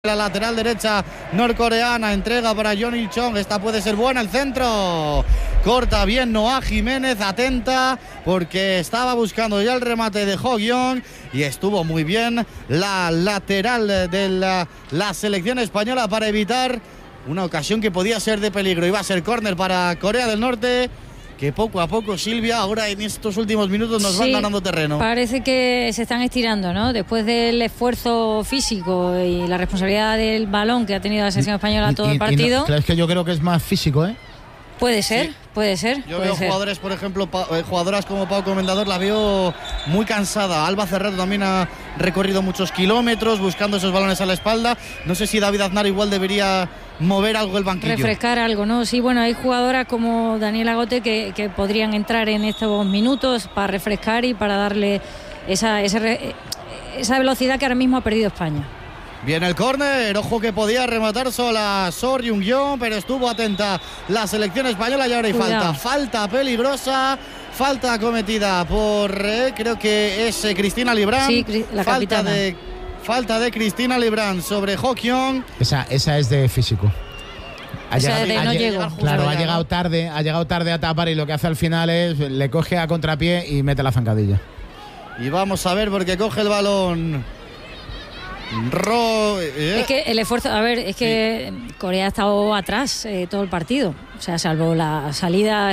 La lateral derecha norcoreana, entrega para John Il-chong, esta puede ser buena, el centro, corta bien Noah Jiménez, atenta porque estaba buscando ya el remate de Ho-Yeong y estuvo muy bien la lateral de la selección española para evitar una ocasión que podía ser de peligro. Iba a ser córner para Corea del Norte, que poco a poco, Silvia, ahora en estos últimos minutos nos van ganando terreno. Parece que se están estirando, ¿no? Después del esfuerzo físico y la responsabilidad del balón que ha tenido la selección española todo el partido. Es que yo creo que es más físico, ¿eh? Puede ser, sí. Puede ser. Yo veo jugadores, por ejemplo, jugadoras como Pau Comendador, la veo muy cansada. Alba Cerrato también ha recorrido muchos kilómetros buscando esos balones a la espalda. No sé si David Aznar igual debería mover algo el banquillo. Refrescar algo, ¿no? Sí, bueno, hay jugadoras como Daniela Gote que podrían entrar en estos minutos para refrescar y para darle esa velocidad que ahora mismo ha perdido España. Viene el córner, ojo que podía rematar sola Sor Jung-yeon, pero estuvo atenta la selección española y ahora hay falta peligrosa, falta cometida por creo que es Cristina Librán. Sí, la capitana. Falta de Cristina Librán sobre Ho-Yeong. Esa es de físico. Ha llegado tarde a tapar y lo que hace al final es le coge a contrapié y mete la zancadilla. Y vamos a ver porque coge el balón. Es que el esfuerzo, es que Corea ha estado atrás todo el partido, o sea, salvo la salida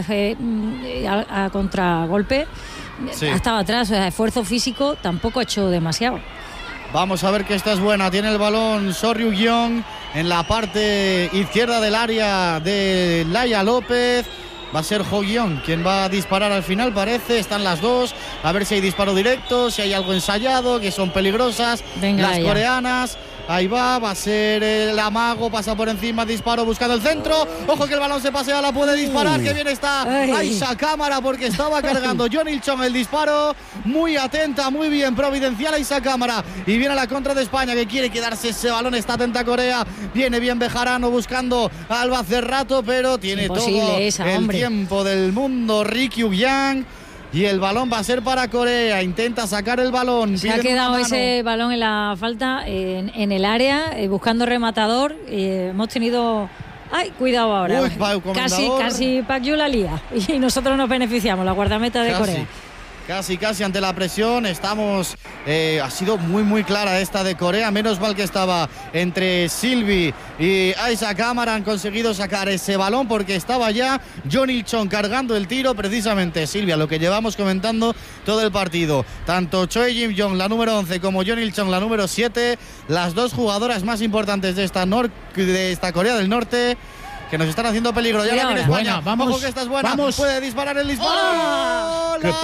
a contragolpe, ha estado atrás, o sea, esfuerzo físico tampoco ha hecho demasiado. Vamos a ver que esta es buena, tiene el balón Sor Jung-yeon en la parte izquierda del área de Laia López. Va a ser Ho-Yeong quien va a disparar al final, parece. Están las dos. A ver si hay disparo directo, si hay algo ensayado, que son peligrosas. Venga, las coreanas. Ahí va a ser el amago, pasa por encima, disparo buscando el centro. Ojo que el balón se pasea, la puede disparar. Que bien está Aisha Cámara porque estaba cargando John Il-chong el disparo. Muy atenta, muy bien, providencial Aisha Cámara. Y viene a la contra de España que quiere quedarse ese balón. Está atenta Corea. Viene bien Bejarano buscando a Alba Cerrato, pero tiene todo el tiempo del mundo. Ri Kyung-yang. Y el balón va a ser para Corea. Intenta sacar el balón. Se ha quedado ese balón en la falta, en el área, buscando rematador. Hemos tenido... ¡Ay, cuidado ahora! Uy, casi Pak Yu la lía. Y nosotros nos beneficiamos, la guardameta de Corea. Casi ante la presión. Estamos... ha sido muy clara esta de Corea. Menos mal que estaba entre Silvi y Aisha Cámara. Han conseguido sacar ese balón porque estaba ya John Il-chong cargando el tiro. Precisamente, Silvia, lo que llevamos comentando todo el partido. Tanto Choi Jim-yong, la número 11, como John Il-chong, la número 7. Las dos jugadoras más importantes de esta Corea del Norte, que nos están haciendo peligro. Ya la tiene España. Vamos, ojo que esta es buena. Vamos. Puede disparar el disparo. ¡Oh!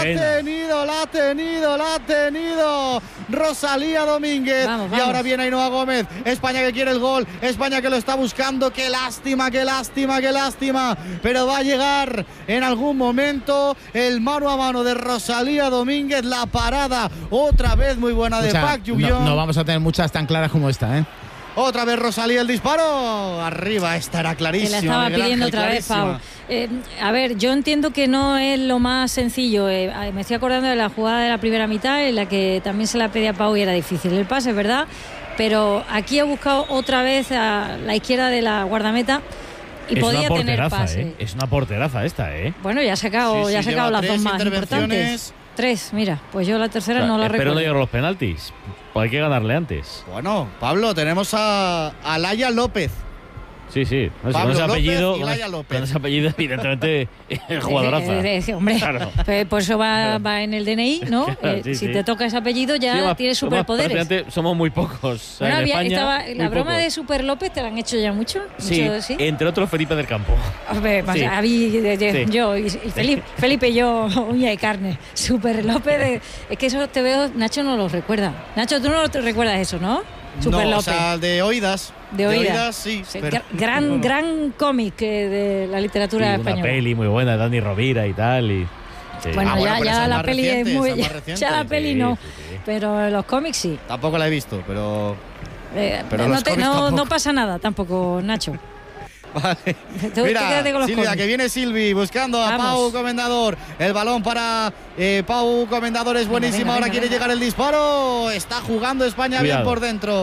La ha tenido Rosalía Domínguez. Vamos. Y ahora viene Ainhoa Gómez. España que quiere el gol. España que lo está buscando. Qué lástima. Pero va a llegar en algún momento el mano a mano de Rosalía Domínguez. La parada otra vez muy buena de Pak Yu-yeon. No vamos a tener muchas tan claras como esta, ¿eh? Otra vez Rosalía el disparo. Arriba, esta era clarísima. Se la estaba pidiendo otra vez, Pau. Yo entiendo que no es lo más sencillo. Me estoy acordando de la jugada de la primera mitad en la que también se la pedía a Pau y era difícil el pase, ¿verdad? Pero aquí ha buscado otra vez a la izquierda de la guardameta y podía tener pase. Es una porteraza esta, ¿eh? Bueno, ya ha sacado las dos más importantes. 3, mira, pues yo la tercera no la recuerdo. Pero no llegaron los penaltis. Pues hay que ganarle antes. Bueno, Pablo, tenemos a Laia López. Sí. No, Pablo con ese apellido, López y Laia López. Con ese apellido, evidentemente, jugadoraza. Hombre, claro. Por eso va en el DNI, ¿no? Si te toca ese apellido ya tienes superpoderes. Somos muy pocos. Bueno, en España, la broma de Super López te la han hecho ya mucho. Sí, entre otros Felipe del Campo. Yo y Felipe y yo, uña y carne. Super López, es que eso te veo, Nacho no lo recuerda. Nacho, tú no te recuerdas eso, ¿no? Super López. O sea, de oídas. De oídas, sí. Pero, gran cómic de la literatura española. Una peli muy buena de Dani Rovira y tal. Bueno, ya la peli es muy... Ya la peli no, sí. Pero los cómics sí. Tampoco la he visto, pero no pasa nada tampoco, Nacho. Vale. Mira, Silvia, que viene Silvi buscando a Pau Comendador. El balón para Pau Comendador es buenísimo. Ahora quiere llegar el disparo. Está jugando España bien por dentro.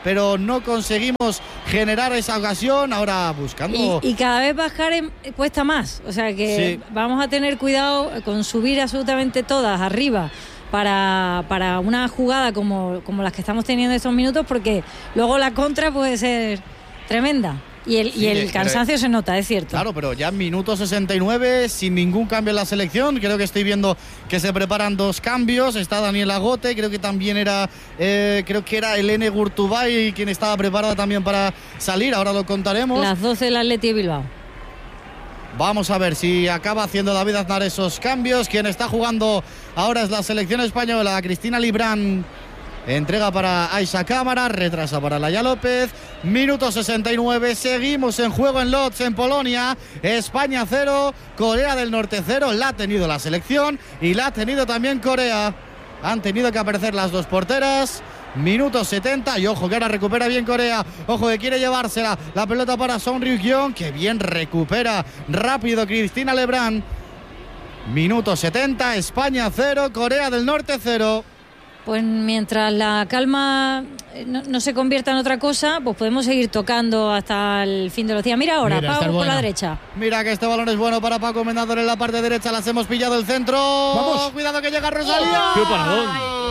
pero no conseguimos generar esa ocasión. Ahora buscando... Y cada vez bajar cuesta más, o sea que vamos a tener cuidado con subir absolutamente todas arriba para una jugada como las que estamos teniendo estos minutos, porque luego la contra puede ser tremenda. Y el cansancio se nota, es cierto. Claro, pero ya en minuto 69, sin ningún cambio en la selección. Creo que estoy viendo que se preparan 2 cambios. Está Daniel Agote, creo que también era Elene Gurtubay quien estaba preparada también para salir. Ahora lo contaremos. Las 12 del Athletic Bilbao. Vamos a ver si acaba haciendo David Aznar esos cambios. Quien está jugando ahora es la selección española. Cristina Librán entrega para Aixa Cámara, retrasa para Laia López. Minuto 69, seguimos en juego en Lodz, en Polonia. España 0, Corea del Norte 0. La ha tenido la selección y la ha tenido también Corea. Han tenido que aparecer las 2 porteras. Minuto 70 y ojo que ahora recupera bien Corea. Ojo que quiere llevársela. La pelota para Son Ryuk-yeon, que bien recupera rápido Cristina Lebrán. Minuto 70, España 0, Corea del Norte 0. Pues mientras la calma no se convierta en otra cosa, pues podemos seguir tocando hasta el fin de los días. Mira ahora, Pau por la derecha. Mira que este balón es bueno para Paco Mendador en la parte derecha. Las hemos pillado el centro. ¡Vamos! Cuidado que llega Rosalía. ¡Qué paradón!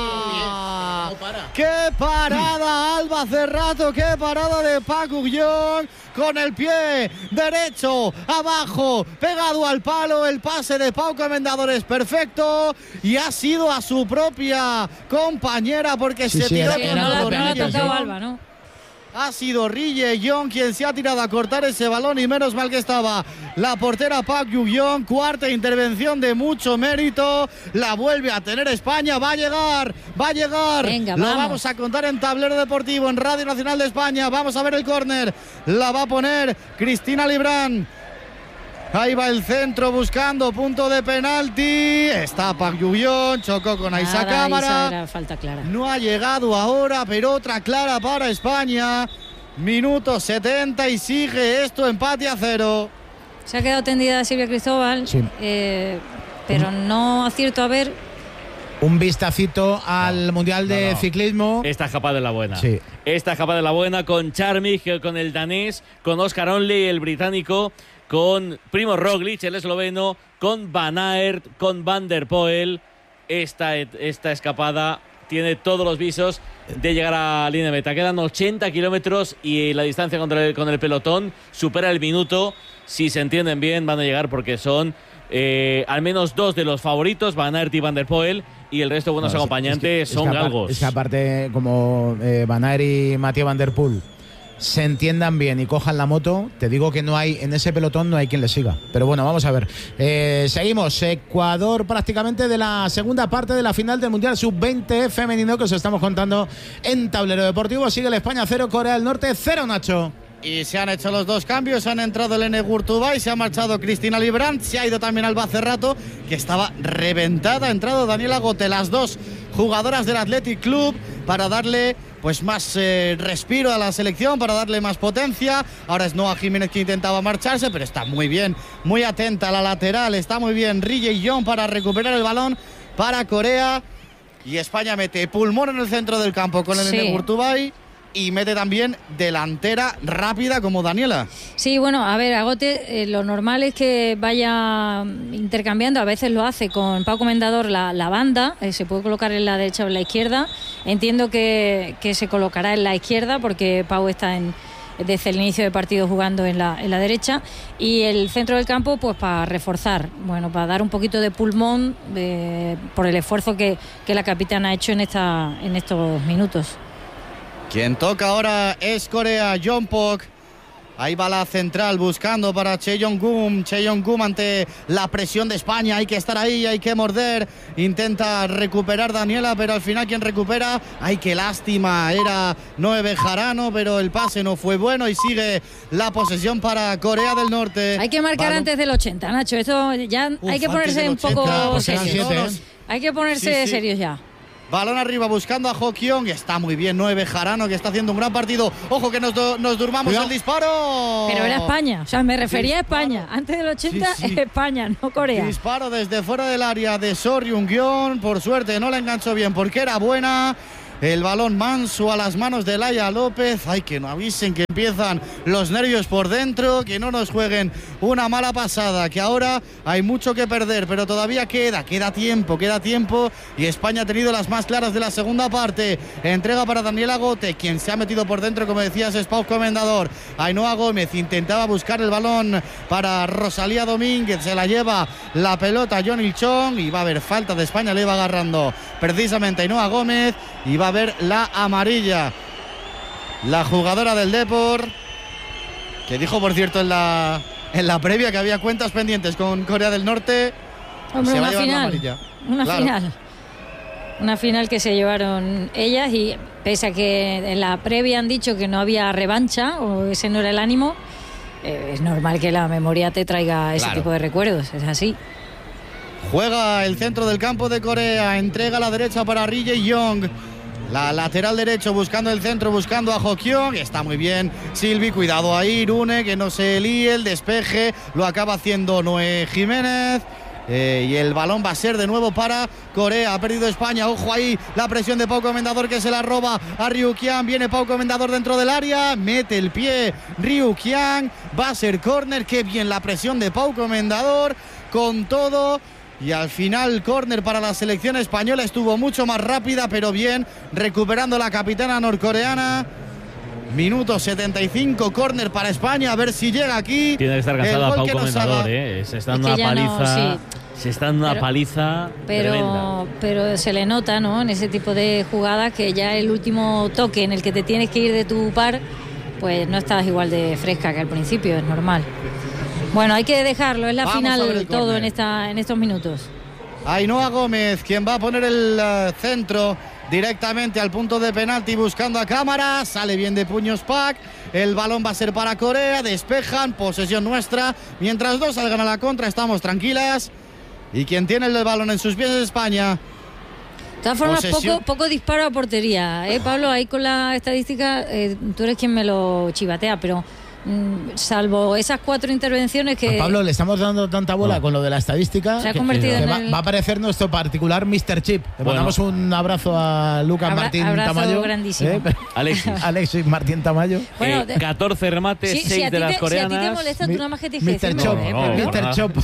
¡Qué parada, Alba Cerrato! ¡Qué parada de Paco Guillón! Con el pie derecho, abajo, pegado al palo. El pase de Pau Comendador es perfecto. Y ha sido a su propia compañera porque se tiró con no la ha tocado Alba, ¿no? Ha sido Rille-yeon quien se ha tirado a cortar ese balón y menos mal que estaba la portera Park Yu-yeon. Cuarta intervención de mucho mérito. La vuelve a tener España. Va a llegar. Venga, lo vamos a contar en Tablero Deportivo, en Radio Nacional de España. Vamos a ver el córner. La va a poner Cristina Librán. Ahí va el centro buscando punto de penalti. Está Park Yu-yeon, chocó con Aixa Cámara. Era falta clara. No ha llegado ahora, pero otra clara para España. Minuto 70 y sigue esto, empate a 0. Se ha quedado tendida Silvia Cristóbal, sí. Pero no acierto a ver. Un vistacito al Mundial de Ciclismo. Esta escapada de la buena. Sí. Esta escapada de la buena con Charmig, con el danés, con Oscar Onley, el británico, con Primo Roglic, el esloveno, con Van Aert, con Van der Poel. Esta escapada tiene todos los visos de llegar a línea de meta. Quedan 80 kilómetros y la distancia con el pelotón supera el minuto. Si se entienden bien, van a llegar porque son al menos 2 de los favoritos, Van Aert y Van der Poel, y el resto de buenos acompañantes son galgos. Es que aparte, como Van Aert y Mathieu Van der Poel se entiendan bien y cojan la moto, te digo que no hay en ese pelotón, no hay quien le siga. Pero bueno, vamos a ver. Seguimos. Ecuador prácticamente de la segunda parte de la final del Mundial Sub-20 femenino que os estamos contando en Tablero Deportivo. Sigue el España 0, Corea del Norte 0, Nacho. Y se han hecho los 2 cambios, han entrado Elene Gurtubay, se ha marchado Cristina Librán, se ha ido también Alba Cerrato, que estaba reventada, ha entrado Daniela Gote, las 2 jugadoras del Athletic Club, para darle pues más respiro a la selección, para darle más potencia. Ahora es Noa Jiménez que intentaba marcharse, pero está muy bien, muy atenta a la lateral, está muy bien Rille-yeon para recuperar el balón para Corea. Y España mete pulmón en el centro del campo con Elene Gurtubay. Y mete también delantera rápida como Daniela. Sí, bueno, a ver, Agote, lo normal es que vaya intercambiando, a veces lo hace con Pau Comendador la banda, se puede colocar en la derecha o en la izquierda. Entiendo que se colocará en la izquierda porque Pau está desde el inicio del partido jugando en la derecha, y el centro del campo pues para reforzar, bueno, para dar un poquito de pulmón por el esfuerzo que la capitana ha hecho en estos minutos. Quien toca ahora es Corea, Jeonpok. Ahí va la central buscando para Che Yong-gum. Che Yong-gum ante la presión de España. Hay que estar ahí, hay que morder. Intenta recuperar Daniela, pero al final quien recupera, ¡ay, qué lástima! Era Noé Bejarano, pero el pase no fue bueno y sigue la posesión para Corea del Norte. Hay que marcar antes del 80, Nacho. Esto ya hay que ponerse un poco serios. Hay que ponerse serios ya. Balón arriba buscando a Ho-kyung. Está muy bien Noé Bejarano, que está haciendo un gran partido. Ojo que nos durmamos el disparo. Pero era España, o sea, me refería a España. Antes del 80 es España, no Corea. Disparo desde fuera del área de Son Ryuk-yeon. Por suerte no la enganchó bien porque era buena. El balón manso a las manos de Laia López. Ay, que no avisen que empiezan los nervios por dentro, que no nos jueguen una mala pasada, que ahora hay mucho que perder, pero todavía queda tiempo, y España ha tenido las más claras de la segunda parte. Entrega para Daniela Gote, quien se ha metido por dentro, como decías, es Pau Comendador. Ainhoa Gómez intentaba buscar el balón para Rosalía Domínguez, se la lleva la pelota John Ilchón y va a haber falta de España, le va agarrando precisamente Ainhoa Gómez y va a haber la amarilla. La jugadora del Depor, que dijo, por cierto, en la previa que había cuentas pendientes con Corea del Norte. Hombre, se va una a llevar final, la amarilla. final. Una final que se llevaron ellas, y pese a que en la previa han dicho que no había revancha, o ese no era el ánimo, es normal que la memoria te traiga ese tipo de recuerdos, es así. Juega el centro del campo de Corea, entrega a la derecha para Ri Jae-yong. La lateral derecho buscando el centro, buscando a Ho-kyung. Está muy bien Silvi, cuidado ahí, Rune, que no se líe. El despeje lo acaba haciendo Noé Jiménez. Y el balón va a ser de nuevo para Corea. Ha perdido España, ojo ahí, la presión de Pau Comendador, que se la roba a Ryu Kiang. Viene Pau Comendador dentro del área, mete el pie Ryu Kiang, va a ser córner. Qué bien la presión de Pau Comendador con todo. Y al final córner para la selección española. Estuvo mucho más rápida, pero bien, recuperando la capitana norcoreana. Minuto 75, córner para España, a ver si llega aquí. Tiene que estar cansada Pau Comendador, se está dando una paliza. Se está dando una paliza tremenda. Pero se le nota, ¿no?, en ese tipo de jugadas, que ya el último toque en el que te tienes que ir de tu par, pues no estás igual de fresca que al principio, es normal. Bueno, hay que dejarlo, es la final todo en estos minutos. Ainhoa Gómez, quien va a poner el centro directamente al punto de penalti, buscando a cámara. Sale bien de puños Pak. El balón va a ser para Corea. Despejan, posesión nuestra. Mientras dos salgan a la contra, estamos tranquilas. Y quien tiene el balón en sus pies es España. De todas formas, poco disparo a portería, Pablo. Ahí con la estadística, tú eres quien me lo chivatea, pero salvo esas 4 intervenciones que... A Pablo le estamos dando tanta bola con lo de la estadística, se ha convertido en va a aparecer nuestro particular Mr. Chip. Le mandamos un abrazo a Lucas Martín Tamayo. Grandísimo. Alexis Martín Tamayo. Bueno, 14 remates, 6 de las coreanas. Si a ti te molesta, tú nada más que te dije Mr. Chop.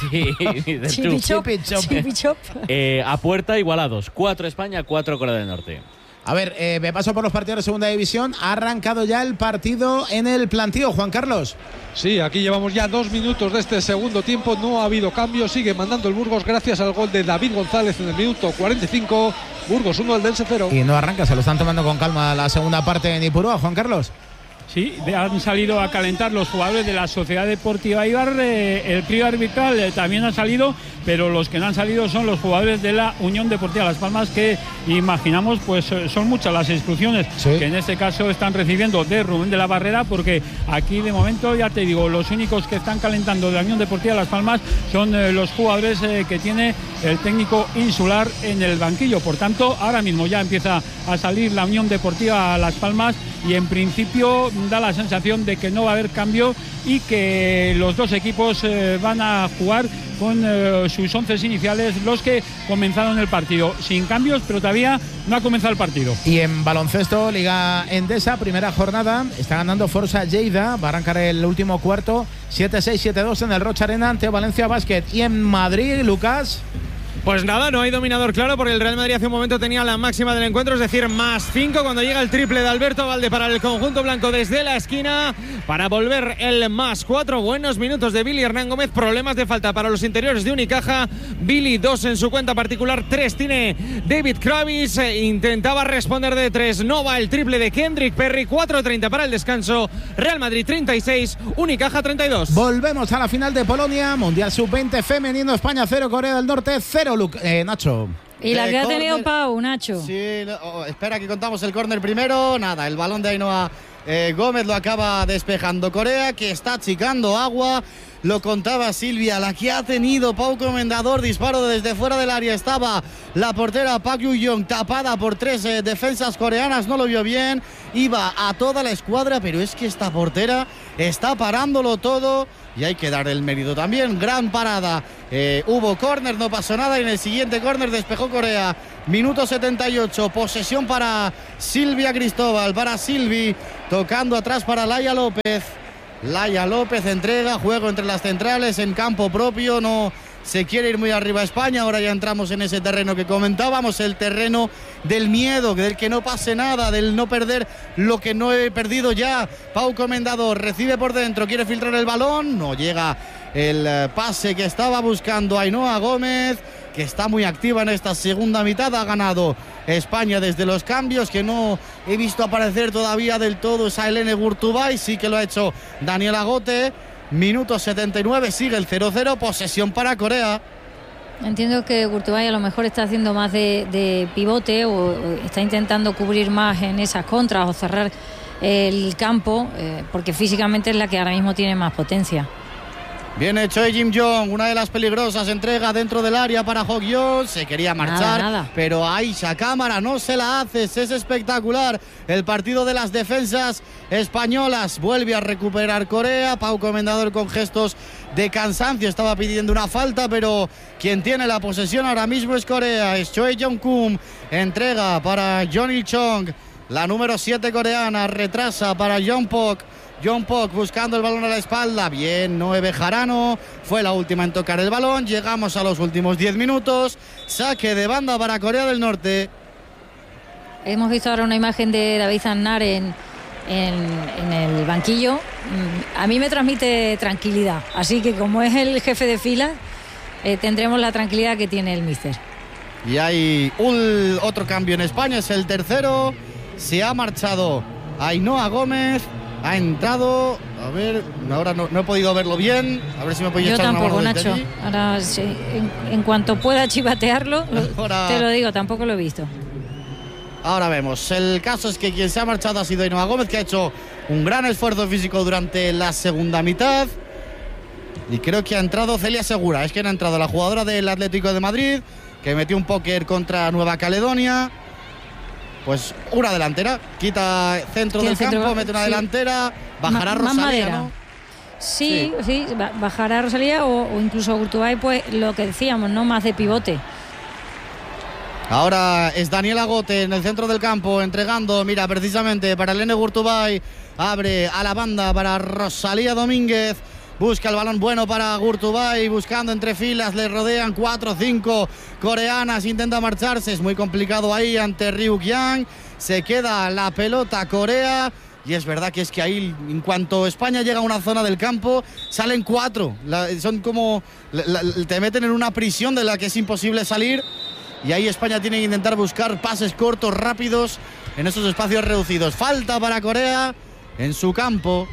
Chipi Chop. A puerta igualados. 4 España, 4 Corea del Norte. A ver, me paso por los partidos de segunda división. Ha arrancado ya el partido en el plantío, Juan Carlos. Sí, aquí llevamos ya 2 minutos de este segundo tiempo. No ha habido cambio, sigue mandando el Burgos gracias al gol de David González en el minuto 45. Burgos 1, Eldense 0. Y no arranca, se lo están tomando con calma la segunda parte en Ipurúa, Juan Carlos. Sí, han salido a calentar los jugadores de la Sociedad Deportiva Eibar. El trío arbitral también ha salido, pero los que no han salido son los jugadores de la Unión Deportiva Las Palmas, que imaginamos pues son muchas las instrucciones que en este caso están recibiendo de Rubén de la Barrera, porque aquí de momento, ya te digo, los únicos que están calentando de la Unión Deportiva Las Palmas son los jugadores que tiene el técnico insular en el banquillo. Por tanto, ahora mismo ya empieza a salir la Unión Deportiva Las Palmas y en principio da la sensación de que no va a haber cambio y que los dos equipos van a jugar con sus 11 iniciales, los que comenzaron el partido, sin cambios, pero todavía no ha comenzado el partido. Y en baloncesto, Liga Endesa, primera jornada, está ganando Forza Lleida, va a arrancar el último cuarto, 7-6, 7-2 en el Rocha Arena ante Valencia Basket. Y en Madrid, Lucas... Pues nada, no hay dominador claro, porque el Real Madrid hace un momento tenía la máxima del encuentro, es decir, +5 cuando llega el triple de Alberto Valde para el conjunto blanco desde la esquina para volver el +4. Buenos minutos de Billy Hernán Gómez, problemas de falta para los interiores de Unicaja. Billy 2 en su cuenta particular, 3 tiene David Kravis, intentaba responder de 3, no va el triple de Kendrick Perry. 4:30 para el descanso, Real Madrid 36, Unicaja 32. Volvemos a la final de Polonia, Mundial Sub-20 femenino, España 0, Corea del Norte 0, Nacho. Y la que ha tenido Pau, Nacho. Sí, espera que contamos el córner primero. Nada, el balón de Ainhoa Gómez lo acaba despejando Corea, que está achicando agua. lo contaba Silvia, la que ha tenido Pau Comendador, disparo desde fuera del área, estaba la portera Park Yu-young tapada por 3 defensas coreanas, no lo vio bien, iba a toda la escuadra, pero es que esta portera está parándolo todo y hay que dar el mérito también, gran parada, hubo córner, no pasó nada y en el siguiente córner despejó Corea. Minuto 78, posesión para Silvia Cristóbal, para Silvi, tocando atrás para Laia López. Laia López entrega, juego entre las centrales en campo propio, no se quiere ir muy arriba España, ahora ya entramos en ese terreno que comentábamos, el terreno del miedo, del que no pase nada, del no perder lo que no he perdido ya. Pau Comendador recibe por dentro, quiere filtrar el balón, no llega el pase que estaba buscando Ainhoa Gómez, que está muy activa en esta segunda mitad, ha ganado España desde los cambios, que no he visto aparecer todavía del todo esa Helene Gurtubay, sí que lo ha hecho Daniela Gote. Minuto 79, sigue el 0-0, posesión para Corea. Entiendo que Gurtubay a lo mejor está haciendo más de pivote o está intentando cubrir más en esas contras o cerrar el campo, porque físicamente es la que ahora mismo tiene más potencia. Viene Choi Jim-jong, una de las peligrosas, entrega dentro del área para Hok-yeon, se quería marchar, nada. Pero Aisha Cámara no se la hace, es espectacular el partido de las defensas españolas, vuelve a recuperar Corea, Pau Comendador con gestos de cansancio, estaba pidiendo una falta, pero quien tiene la posesión ahora mismo es Corea, es Choi Jong-kum, entrega para Jeon Il-chong, la número 7 coreana, retrasa para Jongpok buscando el balón a la espalda, bien Noé Bejarano, fue la última en tocar el balón, llegamos a los últimos 10 minutos, saque de banda para Corea del Norte. Hemos visto ahora una imagen de David Aznar en el banquillo, a mí me transmite tranquilidad, así que como es el jefe de fila, tendremos la tranquilidad que tiene el míster. Y hay otro cambio en España, es el tercero, se ha marchado Ainhoa Gómez. Ha entrado, a ver, ahora no he podido verlo bien, a ver si me podéis echar una mano desde Nacho. allí. Ahora sí, en cuanto pueda chivatearlo, ahora, te lo digo, tampoco lo he visto. Ahora vemos, el caso es que quien se ha marchado ha sido Ainhoa Gómez, que ha hecho un gran esfuerzo físico durante la segunda mitad. Y creo que ha entrado Celia Segura, es que ha entrado la jugadora del Atlético de Madrid, que metió un póker contra Nueva Caledonia. Pues una delantera, quita centro del campo, mete una delantera, bajará Rosalía, ¿no? Sí, bajará Rosalía o incluso Gurtubay, pues lo que decíamos, ¿no? Más de pivote. Ahora es Daniela Gote en el centro del campo, entregando, mira, precisamente para Helene Gurtubay, abre a la banda para Rosalía Domínguez. Busca el balón bueno para Gurtubay, buscando entre filas, le rodean 4 o 5 coreanas, intenta marcharse, es muy complicado ahí ante Ryuk Yang, se queda la pelota Corea, y es verdad que es que ahí, en cuanto España llega a una zona del campo, salen 4, son como, te meten en una prisión de la que es imposible salir, y ahí España tiene que intentar buscar pases cortos, rápidos, en esos espacios reducidos. Falta para Corea en su campo.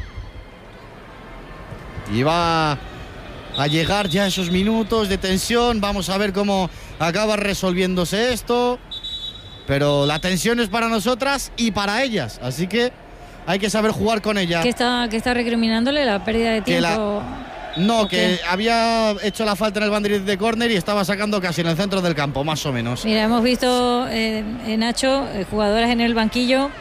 Y va a llegar ya esos minutos de tensión. Vamos a ver cómo acaba resolviéndose esto. Pero la tensión es para nosotras y para ellas. Así que hay que saber jugar con ella. ¿Qué está recriminándole? ¿La pérdida de tiempo? Que había hecho la falta en el banderín de córner y estaba sacando casi en el centro del campo, más o menos. Mira, hemos visto, Nacho, jugadoras en el banquillo.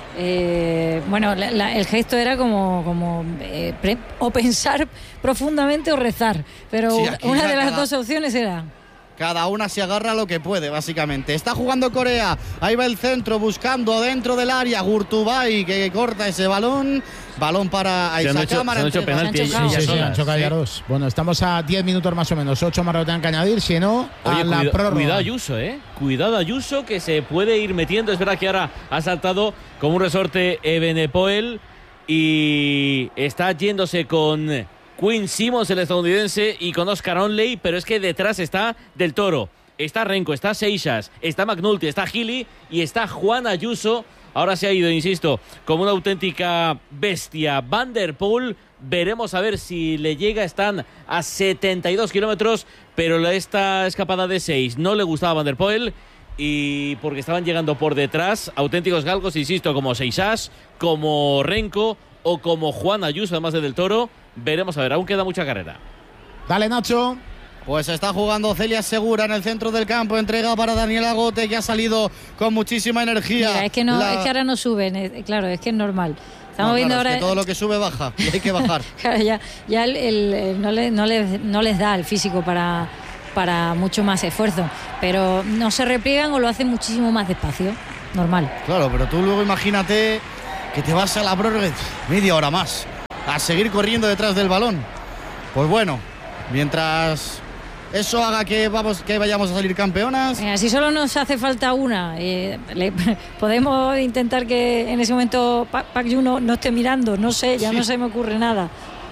El gesto era como o pensar profundamente o rezar, pero sí, una de las dos opciones era. Cada una se agarra a lo que puede, básicamente. Está jugando Corea, ahí va el centro, buscando dentro del área, Gurtubay, que corta ese balón para Aisha Cámara. Se han hecho penalti. Sí. Bueno, estamos a 10 minutos más o menos, 8 más lo que tengan que añadir, si no, a la prórroga. Cuidado Ayuso, cuidado Ayuso, que se puede ir metiendo. Es verdad que ahora ha saltado como un resorte Evenepoel y está yéndose con Quinn Simmons, el estadounidense, y con Oscar Onley, pero es que detrás está Del Toro, está Renko, está Seixas, está McNulty, está Gili y está Juan Ayuso. Ahora se ha ido, insisto, como una auténtica bestia Van der Poel. Veremos a ver si le llega. Están a 72 kilómetros, pero esta escapada de 6 no le gustaba a Van der Poel, y porque estaban llegando por detrás auténticos galgos, insisto, como Seixas, como Renko o como Juan Ayuso, además de Del Toro. veremos a ver, aún queda mucha carrera. Dale, Nacho. Pues está jugando Celia Segura en el centro del campo, entrega para Daniela Gote, que ha salido con muchísima energía. Mira, es que ahora no suben, claro, es que es normal. Estamos viendo claro, ahora. Es que todo lo que sube baja, y hay que bajar. Claro, ya no les da el físico para mucho más esfuerzo, pero no se repliegan o lo hacen muchísimo más despacio, normal. Claro, pero tú luego imagínate que te vas a la prórroga media hora más a seguir corriendo detrás del balón. Pues bueno, mientras eso haga que vayamos a salir campeonas. Si solo nos hace falta una, podemos intentar que en ese momento Park Joo no esté mirando, no sé, ya no se me ocurre nada.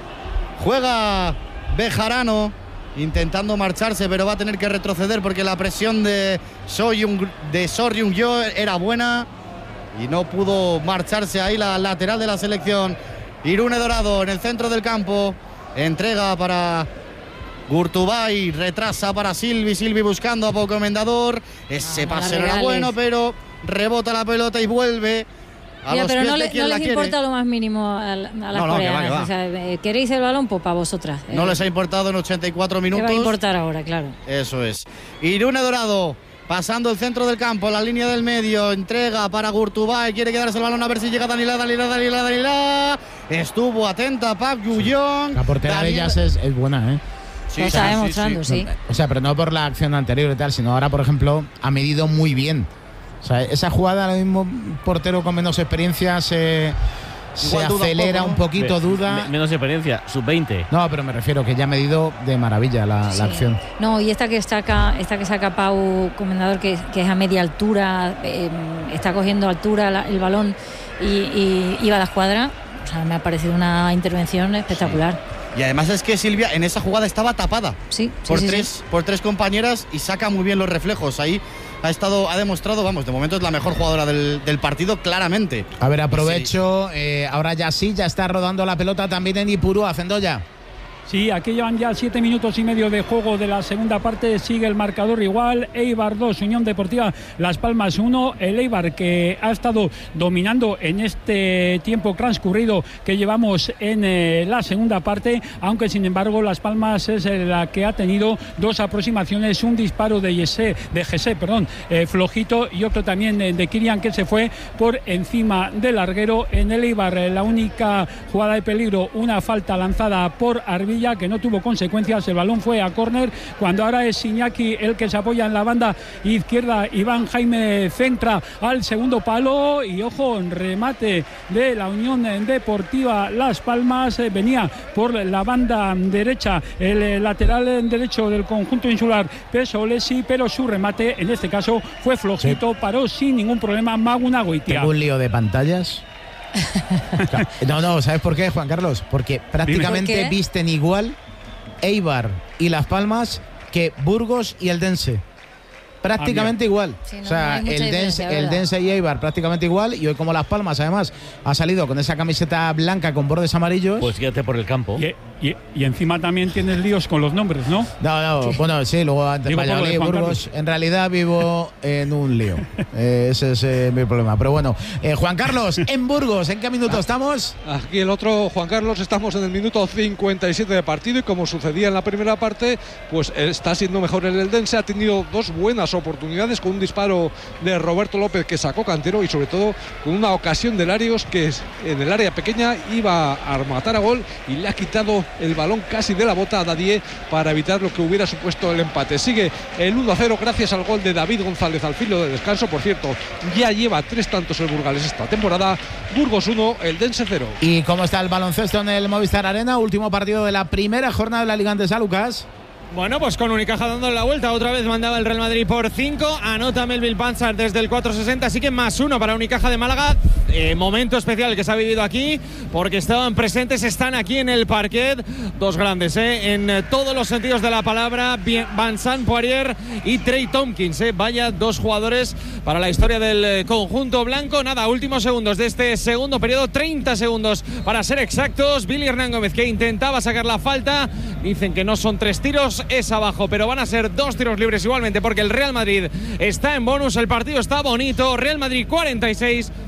Juega Bejarano intentando marcharse, pero va a tener que retroceder porque la presión de Seo Ryung-jo era buena y no pudo marcharse ahí la lateral de la selección. Irune Dorado en el centro del campo, entrega para Gurtubay, retrasa para Silvi buscando a Pau Comendador. Ese pase era bueno, pero rebota la pelota y vuelve a los pero pies no de quien les la quiere. importa lo más mínimo a las coreanas. Que va. O sea, ¿queréis el balón? Pues para vosotras. No les ha importado en 84 minutos. ¿Qué va a importar ahora? Claro. Eso es. Irune Dorado pasando el centro del campo, la línea del medio, entrega para Gurtubay, quiere quedarse el balón a ver si llega Danila. Estuvo atenta Park Joo-yeong. La portera de ellas es buena, ¿eh? Sí, lo está demostrando, sí. O sea, pero no por la acción anterior y tal, sino ahora, por ejemplo, ha medido muy bien. O sea, esa jugada, el mismo portero con menos experiencia se acelera un poquito, duda. Menos experiencia, sub-20. No, pero me refiero que ya ha medido de maravilla la acción. No, y esta que saca Pau Comendador, que es a media altura, está cogiendo altura el balón y va a la escuadra. O sea, me ha pareciado una intervención espectacular. Sí. Y además es que Silvia en esa jugada estaba tapada por tres compañeras y saca muy bien los reflejos. Ahí ha demostrado, de momento es la mejor jugadora del partido, claramente. A ver, aprovecho, ahora ya está rodando la pelota también en Ipurúa, Zendoya. Sí, aquí llevan ya 7 minutos y medio de juego de la segunda parte. Sigue el marcador igual. Eibar 2, Unión Deportiva Las Palmas 1. El Eibar que ha estado dominando en este tiempo transcurrido que llevamos en la segunda parte, aunque sin embargo Las Palmas es la que ha tenido dos aproximaciones, un disparo de Gessé, flojito, y otro también de Kirian, que se fue por encima del larguero. En el Eibar la única jugada de peligro, una falta lanzada por Arbi, que no tuvo consecuencias. El balón fue a córner, cuando ahora es Iñaki el que se apoya en la banda izquierda. Iván Jaime centra al segundo palo y ojo, remate de la Unión Deportiva Las Palmas. Venía por la banda derecha el lateral derecho del conjunto insular, Pesolesi, pero su remate en este caso fue flojito, paró sin ningún problema Magunagoitia. Tengo un lío de pantallas. No, ¿sabes por qué, Juan Carlos? Porque prácticamente visten igual Eibar y Las Palmas que Burgos y Eldense. Prácticamente igual. Sí, o sea, Eldense y Eibar prácticamente igual. Y hoy, como Las Palmas, además, ha salido con esa camiseta blanca con bordes amarillos. Pues fíjate por el campo. Y encima también tienes líos con los nombres, ¿no? No, bueno, sí, luego antes Valladolid y Burgos. En realidad vivo en un lío. Ese es mi problema. Pero bueno, Juan Carlos, en Burgos, ¿en qué minuto estamos? Aquí el otro, Juan Carlos, estamos en el minuto 57 de partido y como sucedía en la primera parte, pues está siendo mejor el Eldense. Ha tenido dos buenas oportunidades, con un disparo de Roberto López que sacó Cantero y sobre todo con una ocasión de Larios que en el área pequeña iba a rematar a gol y le ha quitado el balón casi de la bota a Dadié para evitar lo que hubiera supuesto el empate. Sigue el 1-0 gracias al gol de David González al filo de descanso. Por cierto, ya lleva 3 tantos el Burgales esta temporada. Burgos 1, Eldense 0. ¿Y cómo está el baloncesto en el Movistar Arena? Último partido de la primera jornada de la Liga Andesa, Lucas. Bueno, pues con Unicaja dando la vuelta, otra vez mandaba el Real Madrid por 5, anota Melville Panzar desde el 4.60, así que +1 para Unicaja de Málaga. Momento especial que se ha vivido aquí, porque estaban presentes, están aquí en el parquet, dos grandes, en todos los sentidos de la palabra, Vincent Poirier y Trey Tompkins, vaya dos jugadores para la historia del conjunto blanco. Nada, últimos segundos de este segundo periodo, 30 segundos para ser exactos. Billy Hernán Gómez, que intentaba sacar la falta, dicen que no son 3 tiros, es abajo, pero van a ser 2 tiros libres igualmente, porque el Real Madrid está en bonus. El partido está bonito. Real Madrid 46,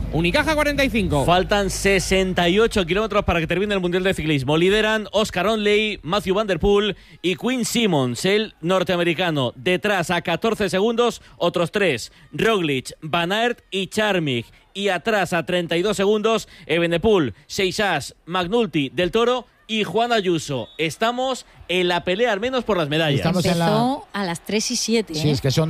Unicaja 45. Faltan 68 kilómetros para que termine el Mundial de Ciclismo. Lideran Oscar Onley, Matthew Van Der Poel y Quinn Simmons, el norteamericano. Detrás, a 14 segundos, otros 3. Roglic, Van Aert y Charmig. Y atrás, a 32 segundos, Evenepoel, Seixas, McNulty, Del Toro y Juan Ayuso. Estamos en la pelea, al menos por las medallas. Empezó a las 3:07. Sí, es que son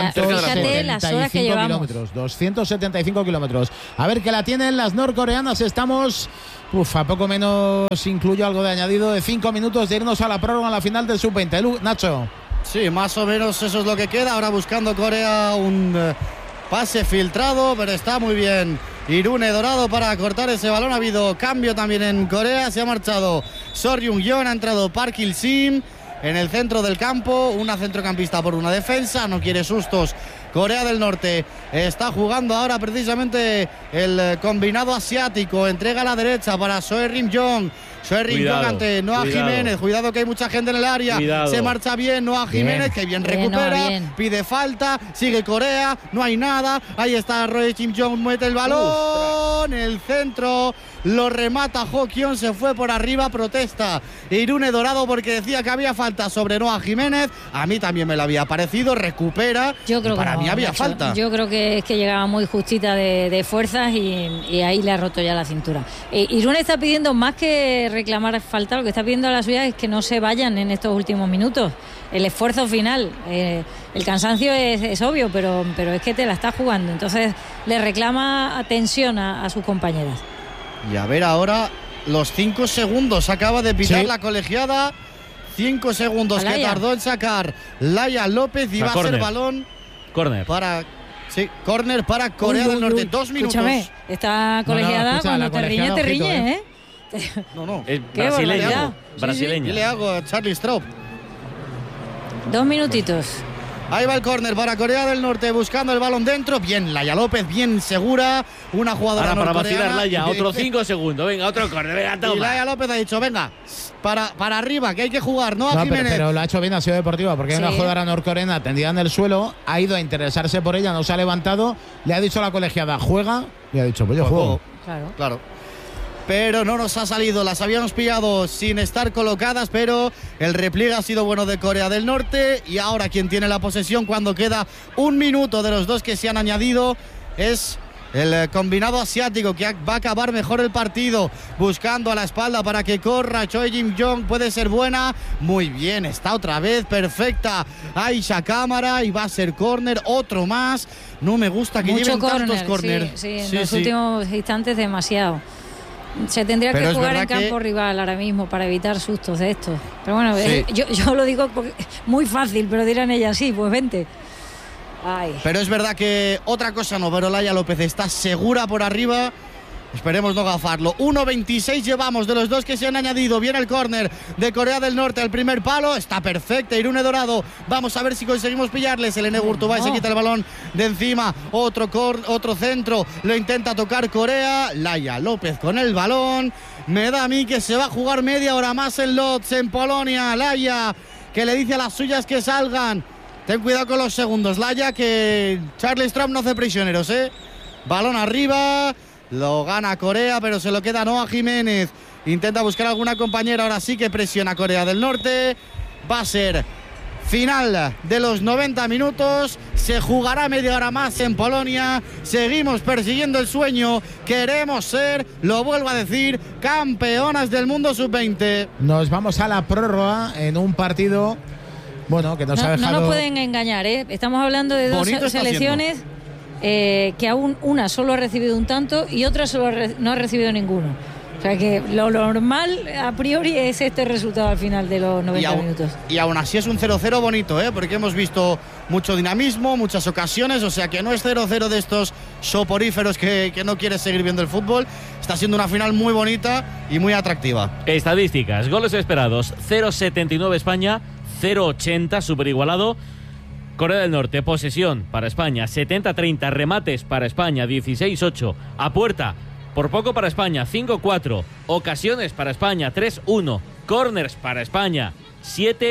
275 kilómetros. 275 kilómetros. A ver, que la tienen las norcoreanas. Estamos, a poco menos, incluyo algo de añadido, de 5 minutos de irnos a la prórroga en la final del Sub-20. Nacho. Sí, más o menos eso es lo que queda. Ahora buscando Corea un pase filtrado, pero está muy bien Irune Dorado para cortar ese balón. Ha habido cambio también en Corea. Se ha marchado Sor Jung-yeon, ha entrado Park Il-sim en el centro del campo. Una centrocampista por una defensa. No quiere sustos Corea del Norte. Está jugando ahora precisamente el combinado asiático. Entrega a la derecha para Soe Rim-jong. Soe Rim-jong ante Noah Jiménez. Cuidado que hay mucha gente en el área. Se marcha bien Noah Jiménez, que bien recupera. Pide falta. Sigue Corea. No hay nada. Ahí está Roy Kim-jong. Mete el balón. El centro. Lo remata Ho-kyon. Se fue por arriba. Protesta Irune Dorado porque decía que había falta sobre Noah Jiménez. A mí también me lo había parecido. Recupera. Yo creo para mí había falta. Yo creo que es que llegaba muy justita de fuerzas y ahí le ha roto ya la cintura. Irune está pidiendo más que reclamar falta. Lo que está pidiendo a la suya es que no se vayan en estos últimos minutos. El esfuerzo final, el cansancio es obvio, pero es que te la está jugando. Entonces le reclama atención a sus compañeras. Y a ver ahora los 5 segundos. Acaba de pitar la colegiada. 5 segundos que tardó en sacar Laia López y va a ser balón. Córner. Córner para Corea del Norte. 2 minutos. Escúchame, esta colegiada cuando te riñe, te riñe, ¿eh? No. Es Qué brasileño. Sí. ¿Qué le hago a Charlie Straub? 2 minutitos. Ahí va el córner para Corea del Norte buscando el balón dentro. Bien, Laia López, bien segura. Una jugadora para norcoreana. vacilar Laia, otros 5 segundos. Venga, otro córner, venga, toma. Y Laia López ha dicho, venga, para arriba, que hay que jugar, ¿no? A Jiménez. Pero lo ha hecho bien, ha sido deportiva, porque hay una jugadora norcoreana tendida en el suelo, ha ido a interesarse por ella, no se ha levantado, le ha dicho a la colegiada, juega, y ha dicho, pues yo juego. Claro. Pero no nos ha salido, las habíamos pillado sin estar colocadas, pero el repliegue ha sido bueno de Corea del Norte y ahora quien tiene la posesión cuando queda 1 minuto de los 2 que se han añadido es el combinado asiático, que va a acabar mejor el partido, buscando a la espalda para que corra. Choi Jim-jong puede ser buena, muy bien, está otra vez perfecta Aisha Cámara y va a ser córner, otro más. No me gusta que lleven tantos córner. Sí, en los últimos instantes demasiado. Se tendría que jugar en campo rival ahora mismo para evitar sustos de estos. Pero bueno, yo lo digo porque muy fácil, pero dirán ellas, sí, pues vente. Ay. Pero es verdad que otra cosa no, pero Laia López está segura por arriba. Esperemos no gafarlo. 1.26 llevamos de los 2 que se han añadido. Viene el córner de Corea del Norte. El primer palo está perfecta. Irune Dorado. Vamos a ver si conseguimos pillarle. Selene Gurtubay se quita el balón de encima. Otro centro. Lo intenta tocar Corea. Laia López con el balón. Me da a mí que se va a jugar media hora más en Lodz, en Polonia. Laia, que le dice a las suyas que salgan. Ten cuidado con los segundos, Laia, que Charlie Straub no hace prisioneros, ¿eh? Balón arriba. Lo gana Corea, pero se lo queda Noah Jiménez. Intenta buscar alguna compañera. Ahora sí que presiona Corea del Norte. Va a ser final de los 90 minutos. Se jugará media hora más en Polonia. Seguimos persiguiendo el sueño. Queremos ser, lo vuelvo a decir, campeonas del mundo sub-20. Nos vamos a la prórroga en un partido, bueno, que nos ha dejado... No nos pueden engañar, ¿eh? Estamos hablando de 2 selecciones... que aún una solo ha recibido un tanto y otra no ha recibido ninguno. O sea que lo normal a priori es este resultado al final de los 90 minutos. Y aún así es un 0-0 bonito, porque hemos visto mucho dinamismo, muchas ocasiones, o sea que no es 0-0 de estos soporíferos que no quieres seguir viendo el fútbol. Está siendo una final muy bonita y muy atractiva. Estadísticas, goles esperados, 0,79 España, 0,80 súper igualado. Corea del Norte, posesión para España, 70-30, remates para España, 16-8, a puerta, por poco para España, 5-4, ocasiones para España, 3-1, corners para España,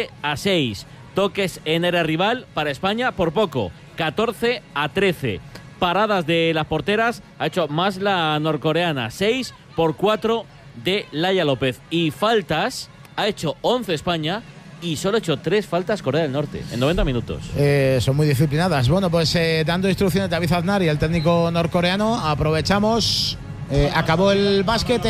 7-6, toques en área rival para España, por poco, 14-13, paradas de las porteras ha hecho más la norcoreana, 6 por 4 de Laia López. Y faltas ha hecho 11 España y solo ha hecho 3 faltas Corea del Norte en 90 minutos. Son muy disciplinadas. Bueno, pues dando instrucciones David Aznar y el técnico norcoreano, aprovechamos. Acabó el básquet